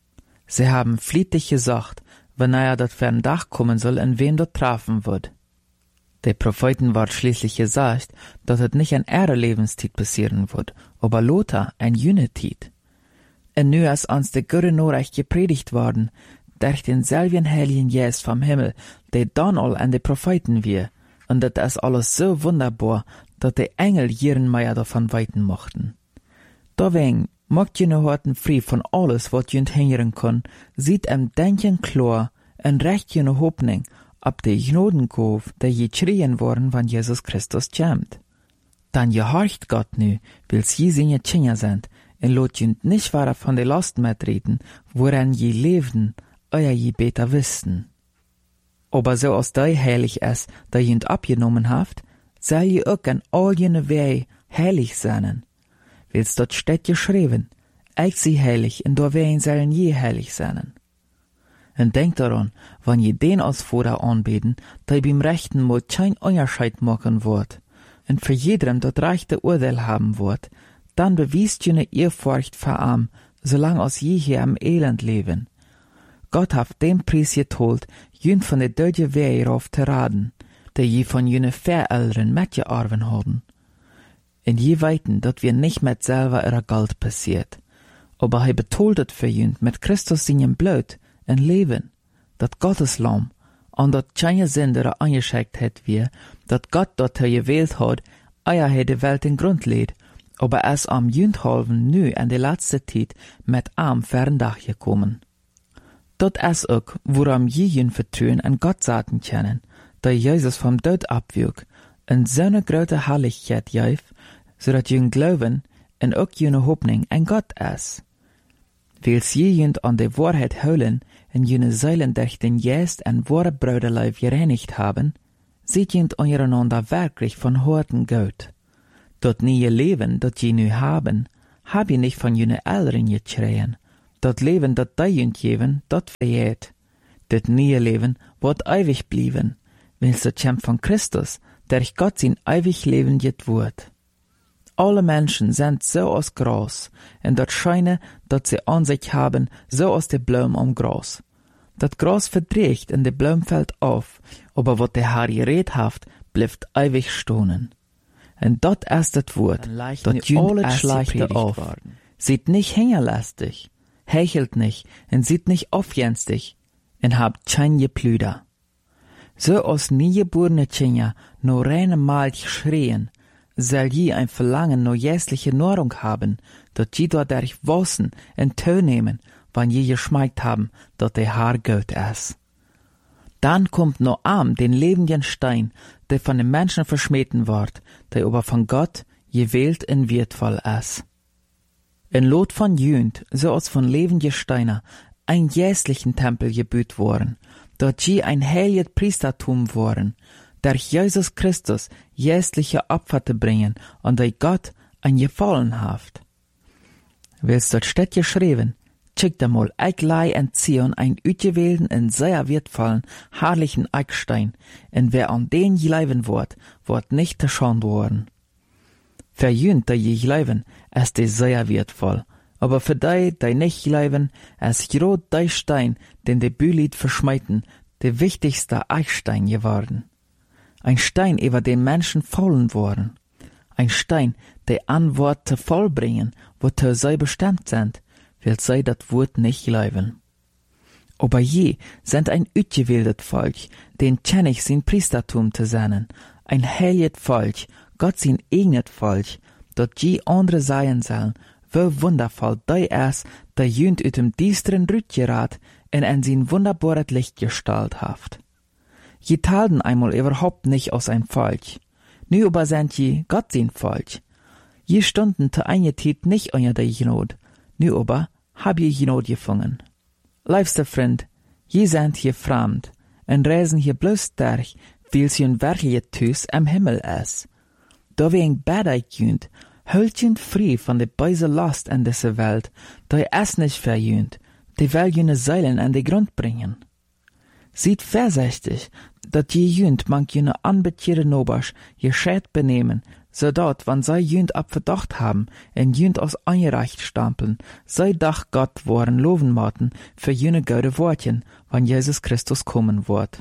Sie haben fließig gesagt, wenn er dat für ein Dach kommen soll, und wen dort treffen wird. Der Propheten war schließlich gesagt, dass es nicht in ihrer Lebenszeit passieren wird, aber Lothar ein Jünetit. Und nu ist uns der gute Nachricht gepredigt worden, durch denselben Heiligen Geist vom Himmel, der dann all an die Propheten wir, und das ist alles so wunderbar, dass die Engel ihren Meier davon weiten mochten. Deswegen macht jene Horten frei von alles, was jünd hingern kann, sieht Denken klar, und recht jene Hoffnung, ab de Gnadengabe, der je schrien worden, wann Jesus Christus kommt. Dann gehorcht Gott nu, weil sie seine Kinder sind, und lot jünd nicht wahr von der Last mitreden, woran je lebten, euer je besser wüssten. Aber so als dei heilig ist, da jünd abgenommen haft, soll je auch an all jene Wege heilig sein. Weil's dort steht geschrieben, ich sie heilig, und da Wegen sollen je heilig sein. Und denkt daran, wenn je den als Vater anbeten, der beim rechten Mal kein Unterscheid machen wird, und für jedem das rechte Urteil haben wird, dann bewiest jene Ehrfurcht vor ihm, solange als je hier am Elend leben. Gott hat den Preis geteilt, jün von der deutschen Wehe auf zu raden, der je von jene Verältern mitgearbeitet haben. Und je weiten, dass wir nicht mit selber ihrer Geld passiert, aber er betoltet für jün mit Christus seinem Blut, ein Leben, dat Gottes Lamm, an dat keine Sünder angeschickt hat wir, dat Gott dat er gewählt hat, eier he de Welt in Grund lädt, aber es am Jündhalven nu an der letzte Zeit mit am Ferndach gekommen. Dat es auch, woran je jün vertrauen an Gott sagen können, da Jesus vom Tod abwürg, und so eine große Herrlichkeit gif, so dat jün glauben, und auch jüne Hoffnung an Gott ist. Weil sie jünd an der Wahrheit holen, und jene Säulen durch den Geist ein wahre Brüderleib gereinigt haben, sieht jünd untereinander wirklich von Horten gut. Dat nieuwe Leben, dat je nu haben, hab je nicht von jene Eltern gekregen. Dat Leben, dat die jünt geven, dat vergeht. Dat nieuwe Leben wird ewig blieben, weil das kommt von Christus, der Gott sein ewig Leben jet wird. Alle Menschen sind so aus Gras, und dat scheine, dat sie an sich haben, so aus de Blumen am Gras. Dat Gras verdreht und de Blum fällt auf, aber wat der Herr geredet haft, bleibt ewig stohnen. Und dat ist das Wort, dat jünt alles schleichte auf. Sieht nicht hängerlastig, hechelt nicht, und sieht nicht aufjenstig, und habt kein Geplüder. So aus niegeborene Kinder no reine Milch schreien, soll je ein Verlangen no jässliche Nahrung haben, dat je dadurch wassen und Tö nehmen, wann je geschmeckt haben, dat der Haar Gott ist. Dann kommt no arm den lebenden Stein, der von den Menschen verschmähten ward, der aber von Gott gewählt und wertvoll ist. In Lot von Jünd, so als von lebenden Steiner, ein jässlichen Tempel gebüht worden, dort je ein heiliges Priestertum worden, der Jesus Christus jässliche Opfer zu bringen, und der Gott ein Gefallen haft. Willst dort steht geschrieben, schickt einmal Eiglei und Zion ein utgewählten und sehr wertvollen, herrlichen Eckstein, und wer an den gleiben wird nicht geschont worden. Für jünt, die je gleiben, ist die sehr wertvoll, aber für die nicht gleiben, ist grad der Stein, den die Bülit verschmeiten, der wichtigste Eichstein geworden. Ein Stein, über den Menschen fallen worden. Ein Stein, der Antwort zu vollbringen, wozu sie bestimmt sind, will sie das Wort nicht glauben. Aber je sind ein utgewähltes Volk, den kenn ich sein Priestertum zu sein, ein heiliges Volk, Gott sein eigenes Volk, dort je andere sein sollen, wie wundervoll der ist, der jünt ut dem düsteren Rütgerat und in sein wunderbares Licht gestalt haft. Je talten einmal überhaupt nicht aus ein Volk. Nu aber sind je Gott sein Volk. Je stunden zu einer Zeit nicht unter der Genot. Nu aber hab je Genot gefangen. Liebster Freund, je sind hier fremd und reisen hier bloß durch, weil sie ein wirkliches Tüß am Himmel ist. Da wir ein Bad jünt, hält jünt frei von der böse Last in dieser Welt, da es nicht verjünt, die will jene Seilen an den Grund bringen. Sieht vorsichtig, dat je jünt mank jene anbetierte Nobasch gescheit benehmen, so dat, wann sei jünt ab Verdacht haben, en jünt aus eingereicht stampeln, sei dach Gott woren loven maten für jene gute Wortchen, wann Jesus Christus kommen wird.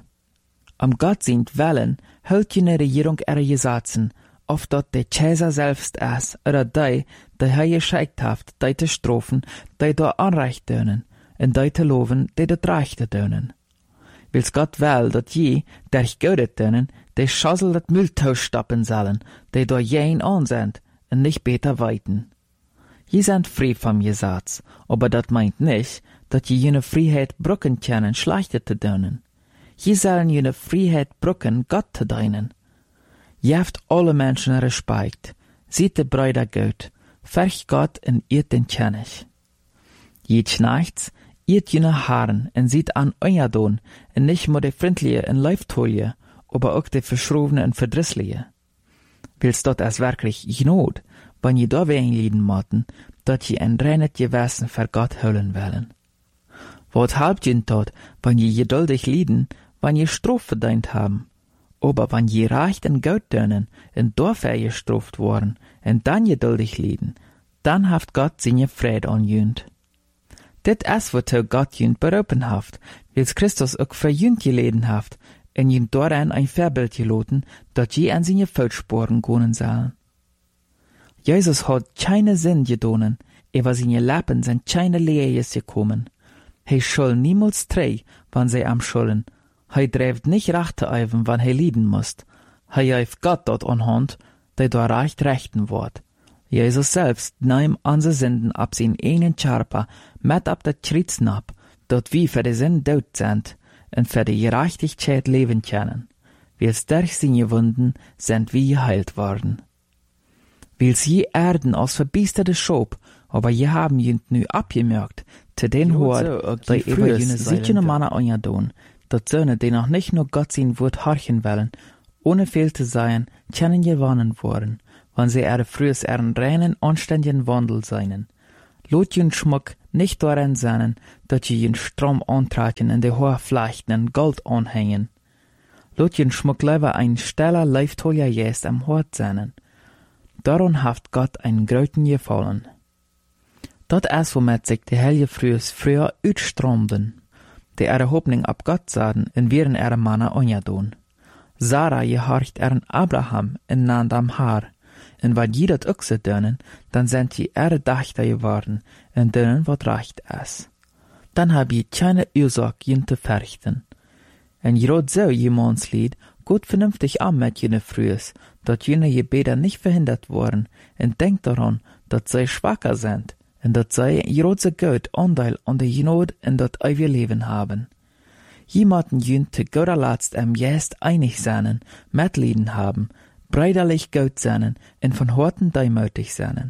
Am Gott sind Wellen, hält jene Regierung ihre Gesetzen, auf dat der Cäsar selbst ist, oder die er geschickt haft, die te strofen, die da Anrecht dönen, und die te loven, die dat Rechte dönen. Wils Gott will, dat je, der ich gödet dönen, die Schassel dat Mülltausch stoppen sollen, die da jen an sind, und nicht beter weiten. Je sind frei vom Gesetz, aber dat meint nicht, dat je jene Freiheit brücken können, schlechte zu dönen. Je sollen jene Freiheit brücken, Gott zu dienen. Je haft alle Menschen Respekt, sieht de Brüder gut, fürcht Gott und irrt den König. Jed nachts, irrt jene Haaren und sieht an euer Don, und nicht nur de freundliche und Leiftolie, aber auch de verschrobene und verdrissliche. Willst dort als wirklich Not, wenn je da wen lieden moten, dat je ein reines Gewissen für Gott hüllen wollen. Wat halbt je dort, wenn je geduldig lieden, wenn je Strof verdient haben? Aber wenn je recht und Geld dönen, und dafür gestraft worden, und dann geduldig lieden, dann haft Gott seine Friede an jünt. Dit is wozu Gott jünt berufen haft, wils Christus auch für jünt geleden haft, und jünt daran ein Vorbild geloten, dat je an seine Fußspuren gehen sollen. Jesus hat keine Sinn gedonen, über seine Lappen sind keine Lehres gekommen. He soll niemals treu, wann sie am schulden. He dreift nicht rechte eiven, wann he lieden musst. He jäuft Gott dort anhand, der da rechten wird. Jesus selbst nahm unsere Sünden ab sein einen Körper mit ab der Kritzen ab, dort wie für die Sünden tot sind und für die Gerechtigkeit leben können. Wils durch seine Wunden sind wir geheilt worden. Wils je Erden als verbiesterte Schob, aber je haben jünt nu abgemerkt, zu den Hort, die über jene sichene Männer anjadon, dat Söhne, die noch nicht nur Gott sein Wort horchen wollen, ohne fehl zu sein, können gewonnen worden, wann sie frühes reinen, anständigen Wandel seinen. Lot jün Schmuck nicht daran sein, dat je jün Strom antragen und die hohe Flechten und Gold anhängen. Lot jün Schmuck lieber ein steller, leiftoliger Jest am Hort sein. Daran haft Gott einen gröten Gefallen. Dat ist, womit sich die Helge früher utstromden, die Hoffnung ab Gott sahen, in wären Manne onjadon. Sarah gehorcht Abraham in Nandam Haar, en wat je dat ook ze doen, dan zijn je dachter geworden, en doen wat recht is. Dan heb je keine Ursache, je te verrichten. En je rot zo jemands lied, gut vernünftig an met jene Frühes, dat jene Gebete nicht verhindert worden, en denkt daran, dat zij schwacher sind, en dat zij je rot so gut Anteil an der Genot in dat ewige Leben haben. Jemanden jün te goder Latst Jest einig seinen, Mitleiden haben, breiderlich gut seinen, en von Horten deimütig seinen.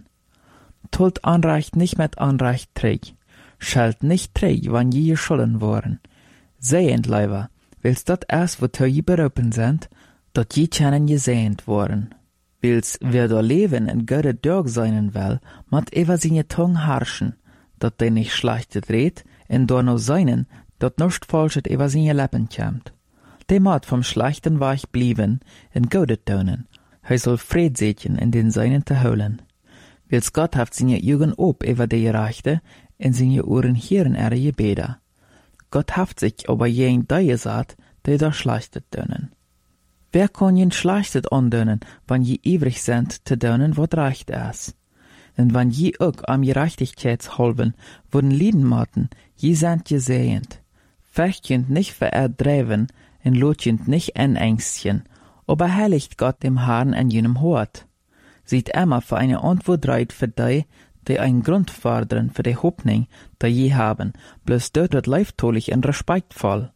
Tult Anrecht nicht mit Anrecht träg, schalt nicht träg, wann je geschollen worden. Sehend, Leiber, willst dat erst, wozu je berufen sind, dat je kennen gesehend worden. Willst, wer da leben en göre Dörg seinen will, mat ewa seine Tung harschen, dat de nicht schlechtet red, en da no seinen, dat nischt falschet ewa seine Lippen kämmt. De mat vom Schlechten weich blieben, en godet tönen, he soll Fred setjen in den seinen te holen. Wils Gott haft seine Jugend ob ewa de Gerechte, en seine Ohren hieren Gebeder. Gott haft sich aber jen deie saat, de da schlechtet tönen. Wer kann jen schlechtet andönen, wann je ewrig sind, te dönen, wat recht is? En wann je ook am Gerechtigkeitshalben, wurden Liedenmaten, je sind gesehend. Verchtjend nicht vererdreven, en lotjend nicht enängstchen, aber heiligt Gott dem Herrn an jenem Hort. Sieht immer für eine Antwort reit für die ein Grund fordern für die Hoffnung, die je haben, bloß dort wird leiftolich und respektvoll.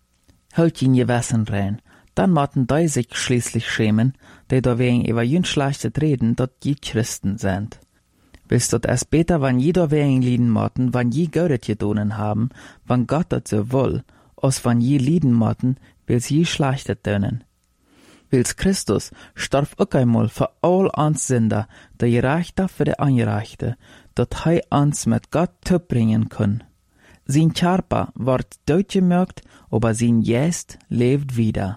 Hält ihn Gewissen rein, dann maten die sich schließlich schämen, die da wegen über jün schlechtet reden, dat je Christen sind. Willst dort erst besser, wann je da wegen lieden maten, wann je Gaudet gedonen haben, wann Gott dat so will, als wann je lieden maten, will's je schlechtet dönen. Wils Christus starf ook einmal für all ans Sünder, der Gerechte für die Angerechte, dat hei ans mit Gott bringen kann. Sein Körper ward durchgemerkt, aber sein Geist lebt wieder.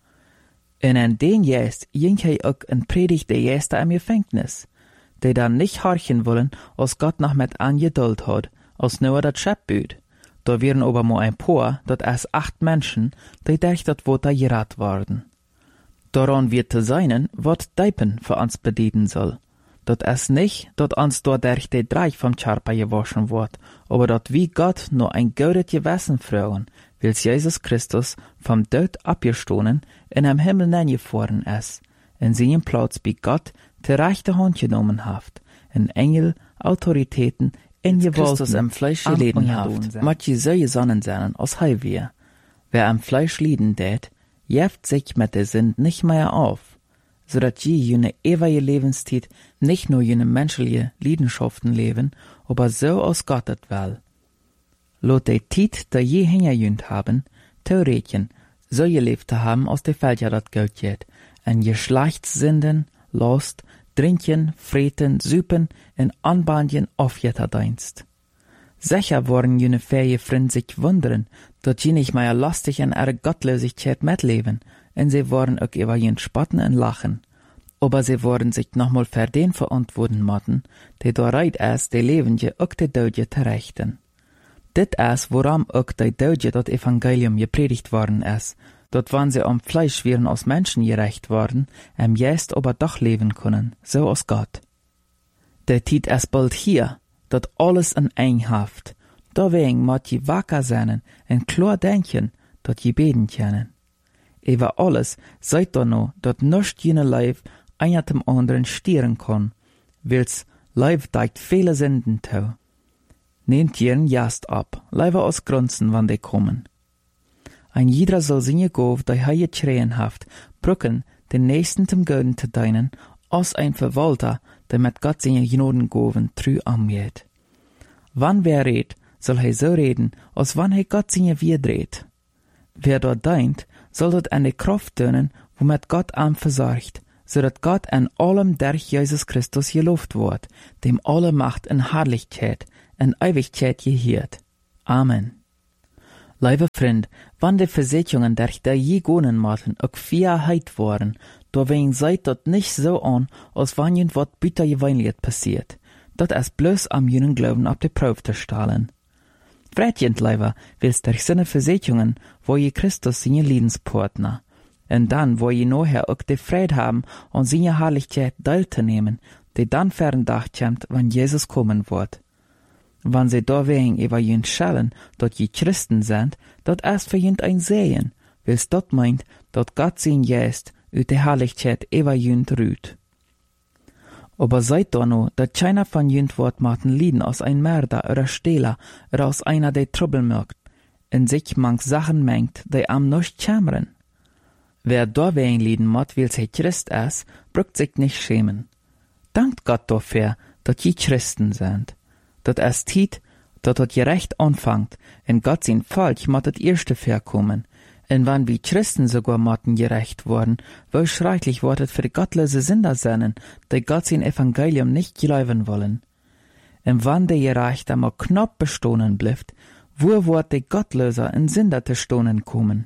Und an den Geist ging hei ook en Predigt der Gäste am Gefängnis, die dann nicht horchen wollen, als Gott noch mit angeduld hat, als nur dat Schöpbüt. Da wären aber mo ein paar, dat erst 8 Menschen, die durch dat Wort gerat worden. Daran wird zu seinen, wat Deipen für uns bedienen soll. Dat es nicht, dat uns dort durch die Dreich vom Körper gewaschen wird, aber dat wie Gott nur ein gaudet Gewissen fragen, wils Jesus Christus vom Tod abgestohlen in am Himmel neingefahren ist, in seinem Platz bei Gott die rechte Hand genommen haft, in Engel, Autoritäten, in Christus im Fleisch geleden haft, mat je so gesonnen sein, als hei wir. Wer am Fleisch lieden tät, jeft sich mit der Sünd nicht mehr auf, so dat je jene ewige Lebenszeit nicht nur jene menschliche Leidenschaften leben, aber so aus Gottet will. Lot de Tiet, da je hingerjünt haben, Theoretien, so gelebt haben aus der Felder dat Geld jet, en Geschlechtssünden, Lust, Trinken, Freten, Süpen, in Anbandien aufjetterdienst. Sicher worden jene fähige Freund sich wundern, dat je nicht mehr lastig in ihre Gottlosigkeit mitleben, und sie worden auch über jen spotten und lachen. Aber sie worden sich nochmal für den verantworten matten, die da reit ist, die Lebende auch die Dödje terechten. Dit ist, woran auch die Dödje dat Evangelium gepredigt worden ist, dat wann sie am Fleisch wären aus Menschen gerecht worden, Jest aber doch leben können, so aus Gott. Der Tiet ist bald hier, dat alles in Einhaft, deswegen mat je wacker sein en klar denken, dat je beten können. Über alles seid da no, dat nischt jene Leib einer dem anderen stieren kann, wils Leib deigt viele Sünden tau. Nehmt jeren Jast ab, leider aus Grunzen, wann die kommen. Ein jeder soll seine Gov, die heie Schreien haft, brücken, den Nächsten zum Göden zu deinen, als ein Verwalter, der mit Gott seine Gnodengoven trü angeht. Wann wer redt, soll er so reden, als wann er Gott seine Wied redt. Wer dort deint, soll dort eine Kraft tönen, womit Gott am versorgt, zodat Gott an allem durch Jesus Christus geloofd wordt, dem alle Macht en Herrlichkeit en Ewigkeit gehört. Amen. Lieve vriend, wann die Versicherungen durch die gegonen maten ook Vierheit waren, da wen seid dat nicht so an, als wann jent wat büttergewöhnlich passiert, dat es bloß am jenen Glauben ab die Probe zu stellen. Fredjent leiver willst durch seine Versicherungen, wo je Christus seine Lebenspartner, und dann, wo je nachher auch die Freude haben, an seine Herrlichkeit teilzunehmen, die dann ferndacht kommt, wenn Jesus kommen wird. Wenn sie da wegen über jent schellen, dat je Christen sind, dat erst für jent ein Sehen, wils dat meint, dat Gott sein Geist uit die Herrlichkeit über jent rüht. Aber seid da no, dat keiner von jent wird maten lieden aus ein Mörder oder Stehler oder aus einer, der Trouble merkt, in sich manch Sachen mengt, die am nicht kämmern. Wer da wegen lieden mat, will sei Christ ist, brückt sich nicht schämen. Dankt Gott dafür, dat je Christen sind. Dat es tiet, dat het gerecht anfangt, en Gott sein Volk mat het erste verkommen. En wann wie Christen sogar maten gerecht worden, wo schrecklich wird het für die gottlose Sünder sein, die Gott sein Evangelium nicht glauben wollen. En wann der gerecht einmal knapp bestohnen bleibt, wo wird die Gottloser en Sünder te stohnen kommen?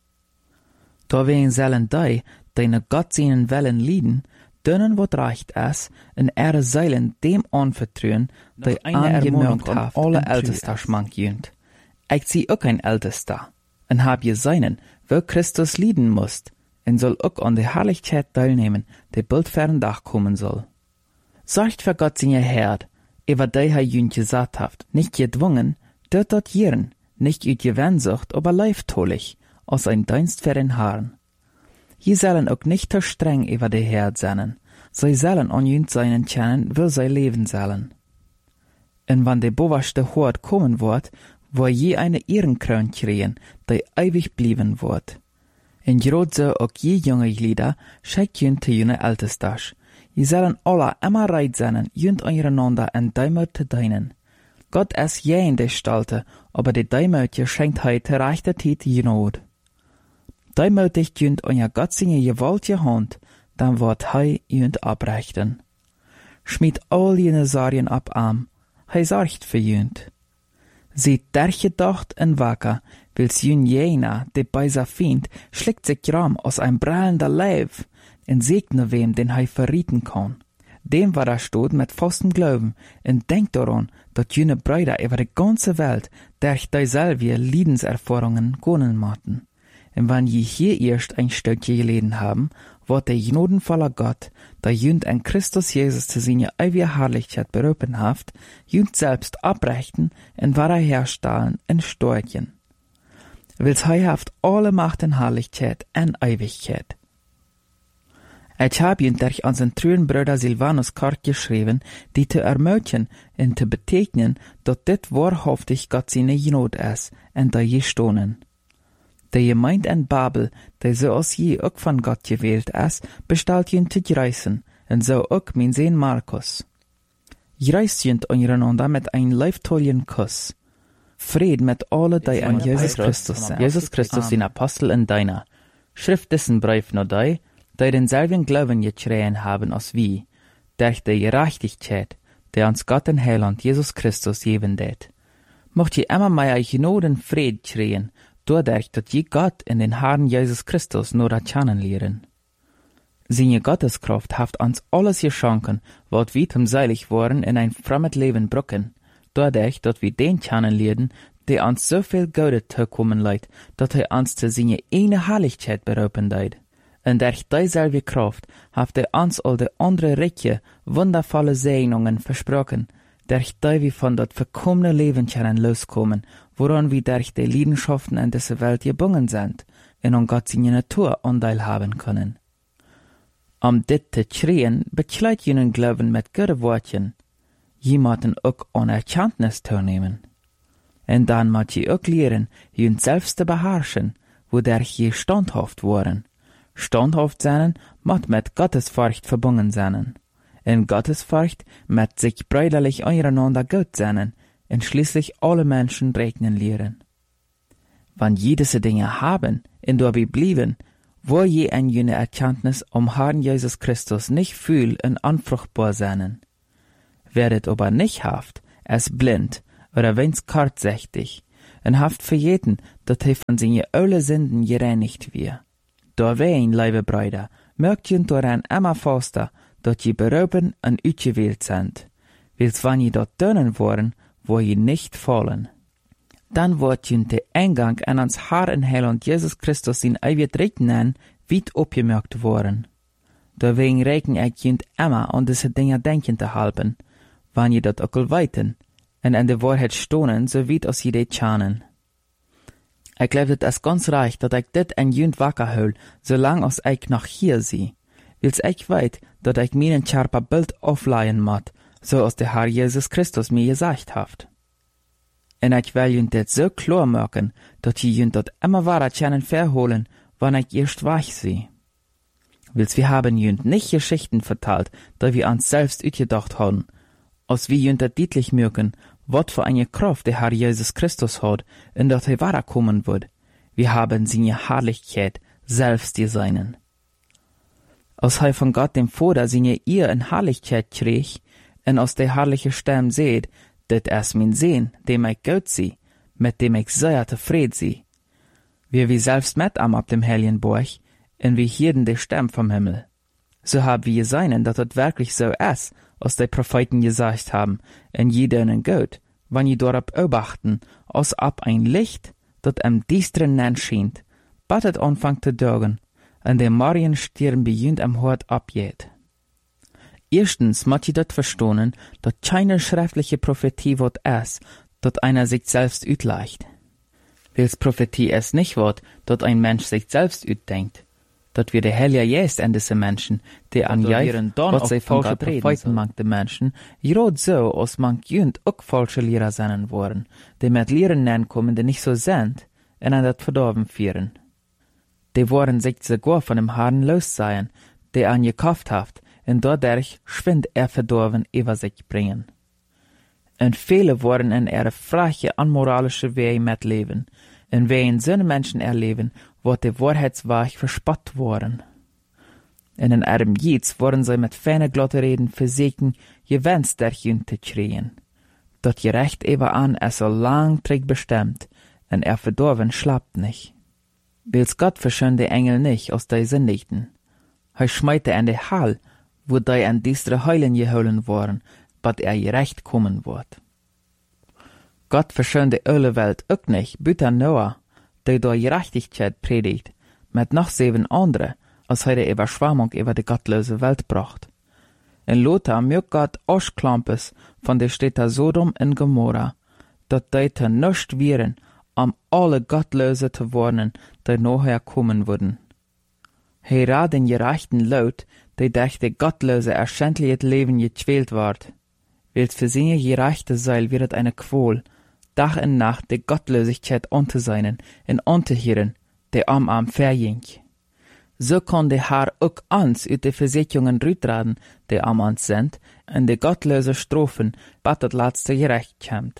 Da wen sollen die ne Gott seinen Wellen lieden, denen wat recht is, en ihre Seilen dem anvertrauen, die eine Ermahnung an alle Ältester schmank jünt. Ich sie auch ein Ältester, en hab je seinen, wo Christus lieden musst, en soll auch an die Herrlichkeit teilnehmen, die bald ferndach kommen soll. Sorgt für Gott seine Herd, über die jünt gesagt haft, nicht gedwungen, dort jieren, nicht üt Gewennsucht, aber leiftolich, aus ein Dienst für den Herrn. Je sollen auch nicht zu streng über die Herd sein. Sie sollen an jünt seinen kennen, wo sie leben sollen. Und wenn die boverste Hort kommen wird, wo je eine Ehrenkron kriegen, die ewig blieben wird. Und grad so auch je junge Glieder schickt jünt zu jene Ältestach. Je sollen alle immer reit sein, jünt einander en Däumer zu dienen. Gott ist je in der Stalte, aber die Däumertje schenkt heute rechte Zeit Not. Däumötig jünt euer Gott seine gewaltige Hand, dann wird jünt abrechten. Schmied all jene Sarien ab arm, sorgt für jünt. Seht dergedacht en wacker, wils jün jener, de beiser Fiend, schlägt sich gram aus ein brallender Leib, en segne wem, den verrieten kann. Dem war stot mit festem Glauben, en denkt daran, dat jüne Brüder über die ganze Welt, durch dieselbe Liedenserfahrungen gonnen maten. Und wenn je hier erst ein Stückchen gelesen haben, wird der gnadenvoller Gott, der jünt an Christus Jesus zu seiner ewigen Herrlichkeit berufen haft, jünt selbst abrechten und herstellen in Storchen. Wils haft alle Macht und Herrlichkeit und Ewigkeit. Ich hab jünt durch unseren treuen Bruder Silvanus Kart geschrieben, die zu ermutigen und zu betegnen, dass dit wahrhaftig Gott seine Gnade ist und da je stohnen. Die Gemeinde in Babel, die so als je auch von Gott gewählt ist, bestellt jünt zu greißen, und so auch mein Sohn Markus. Greist jünt einander mit ein leiftollen Kuss. Fried mit alle, die an Jesus Christus sind. Jesus Christus, den Apostel in deiner. Schrift dessen Brief nur die denselben Glauben gekriegt haben als wir, durch die Gerechtigkeit, der uns Gott in Heiland Jesus Christus geben det. Mocht ihr immer mehr Gnaden Fried kriegen, dadurch, dass je Gott in den Herrn Jesus Christus nur kennenlernen. Seine Gotteskraft haft uns alles geschenken, wat wir zum seilig waren in ein fremdes Leben brücken, dadurch, dass wir den kennenlernen, der uns so viel Gute zukommen leid, dass uns zu seiner eine Herrlichkeit berufen leid. Und durch dieselbe Kraft haft uns all die andere reiche, wundervolle Segnungen versprochen, durch die wir von dat verkommene Leben können loskommen, woran wir durch die Leidenschaften in dieser Welt gebunden sind, und an Gott seine Natur Anteil haben können. Dit zu schreien, bekleid jenen Glauben mit guten Worten, jemanden auch an Erkenntnis zu nehmen. Und dann muss je auch lehren, jenen selbst zu beherrschen, wodurch je standhaft waren. Standhaft sein, muss mit Gottesfurcht verbunden sein. In Gottesfurcht mit sich brüderlich einander gut sein, und schließlich alle Menschen regnen lehren. Wenn je diese Dinge haben, und dabei blieben, Wo je en jene Erkenntnis Herrn Jesus Christus nicht fühl en anfruchtbar seinen. Werdet aber nicht haft, es blind, oder wenn's kartsächtig, en haft verjeten, dat he von seine alle Sünden gereinigt wir. Da wein, liebe Brüder, mögt jünt daran immer faster, dat je berupen en uitgewählt sind, wils wann je dort dönen worden, wo je nicht fallen. Dann wird jünt der Eingang an ans Herr en Heiland Jesus Christus in ewig Rechten weit opgemerkt worden. Deswegen reken ich jünt immer an diese Dinge denken zu halten, wann je dat auch weiten, en an der Wahrheit stonen, so weit als je det schanen. Ich glaube, das ist ganz recht, dat ich dit en jünt wacker hol, solang als ich noch hier sie. Wils ich weit, dat ich mir ein scharper Bild aufleihen mat, so als der Herr Jesus Christus mir gesagt haft. En ich will jünt det so klar machen, dat je jünt dat immer wahrer können verholen, wann ich erst wach sie. Wils wir haben jünt nicht Geschichten vertalt, da wir uns selbst uitgedacht haben, als wir jünt dat deutlich merken, wat für eine Kraft der Herr Jesus Christus hat, in dat er wahrer kommen wird. Wir haben seine Herrlichkeit selbst designen. Als er von Gott dem Vater seine ihr in Herrlichkeit krieg, und aus der herrliche Stimme seht, dat es mein Sehn, dem ich gut sie, mit dem ich sehr zufrieden sie. Wir selbst mit am ab dem Heiligen Burg, und wir hierden die Stimme vom Himmel. So haben wir seinen, dat das wirklich so ist, als die Propheten gesagt haben, und jedenen gut, wann je darauf beobachten, als ab ein Licht, dat am düsteren Nenn schient, bat het anfangt zu dörgen, und der Marienstirn beginnt am Hort abgeht. Erstens muss je dat verstohnen, dat keine schriftliche Prophetie wird es, dat einer sich selbst utleicht. Wils Prophetie es nicht wird, dat ein Mensch sich selbst utdenkt, dat wir der Heilige jest an diese Menschen, die an jeiren was sie falsche Propheten mangt de Menschen, gerade so, als mangt jünd auch falsche Lehrer sein worden, die mit Lehren nennen kommen, die nicht so sind, und an dat verdorben führen. Die wollen sich sogar von dem Herrn los sein, der an gekauft haft, und dadurch schwind verdorben über sich bringen. Und viele wollen in ihre freche, unmoralische Wege mitleben, und wenn so Menschen erleben, wird die Wahrheitsweg verspott worden. In den ihrem Jieds wollen sie mit feine glatte Reden versuchen, Gewinns der Jünd zu kriegen. Dat gerecht eben an, so lang trägt bestimmt, und verdorben schlappt nicht. Wils Gott verschön die Engel nicht aus der Sündigten. Schmeite in die Hall, wo die an düstere Heulen geholen worden, bat gerecht kommen wird. Gott verschön die öle Welt auch nicht, büter Noah, der da Gerechtigkeit predigt, mit noch 7 andere, als er die Überschwemmung über die gottlose Welt bracht. In Lothar mögt Gott Aschklampes von der Städte Sodom und Gomorra, dat die te nuscht wären, alle Gottlose zu warnen, die nachher kommen würden. Hera den gerechten Laut, die durch die Gottlose erschändliches Leben gequält ward. Wils für seine gerechte Seil wird eine Qual, Tag und Nacht die Gottlosigkeit anzuseinen und anzuhören, die am verjing. So kann der Herr auch uns uit die Versicherungen rütraden, die am uns sind, und die gottlose Strophen, bat das letzte gerecht kommt.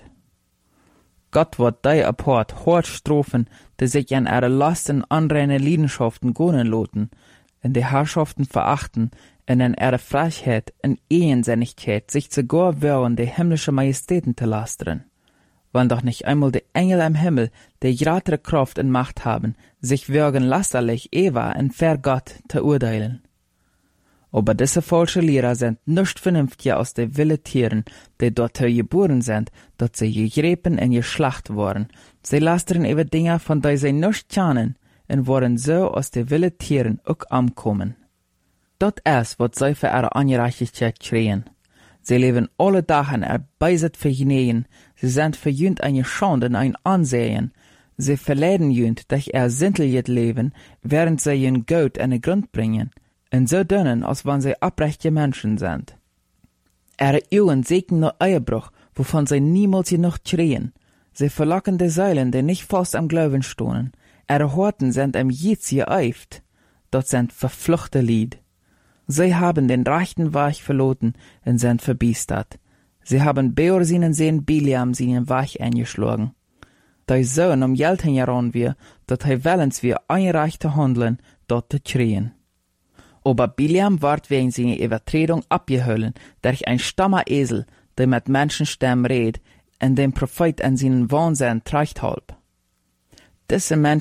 Gott wird die apart hart Strophen, die sich an ihre Lasten anreine Leidenschaften gönnen loten, in die Herrschaften verachten, und in ihre Frechheit und Ehensinnigkeit sich sogar wehren, die himmlische Majestäten zu lastern. Wann doch nicht einmal die Engel am Himmel, die größere Kraft und Macht haben, sich würgen lasterlich Eva und ver Gott zu urteilen. Aber diese falsche Lehrer sind nicht vernünftiger als die wilde Tieren, die dort geboren sind, dass sie gegräben und geschlacht worden. Sie lastern über Dinge, von denen sie nicht kennen, und wollen so aus die wilde Tieren auch ankommen. Dort ist, was sie für ihre Ungerechtigkeit kriegen. Sie leben alle Tage erbeiset für Genehen, sie sind für jünd eine Schande und ein Ansehen. Sie verleiden jünd durch ihr sinnliches Leben, während sie ihren Gott in den Grund bringen, und so dünnen, als wenn sie abrechte Menschen sind. Ihre Augen sehen nur Eierbruch, wovon sie niemals genug kriegen. Sie verlocken die Säulen, die nicht fast am Glauben stohnen. Ihre Horten sind am Jieds geeift. Dort sind verfluchte Lied. Sie haben den rechten Weg verloren und sind verbiestert. Sie haben Beor seinen Sehn Biliam seinen Weg eingeschlagen. Der Sohn Geld heran wir, dat willens wir einreich zu handeln, dort zu schreien. Aber Biliam ward wegen seiner Übertretung abgeholt durch ein stammer Esel, der mit Menschenstimmen redet, und dem Prophet an seinen Wahnsinn treibt halb. Diese Menschen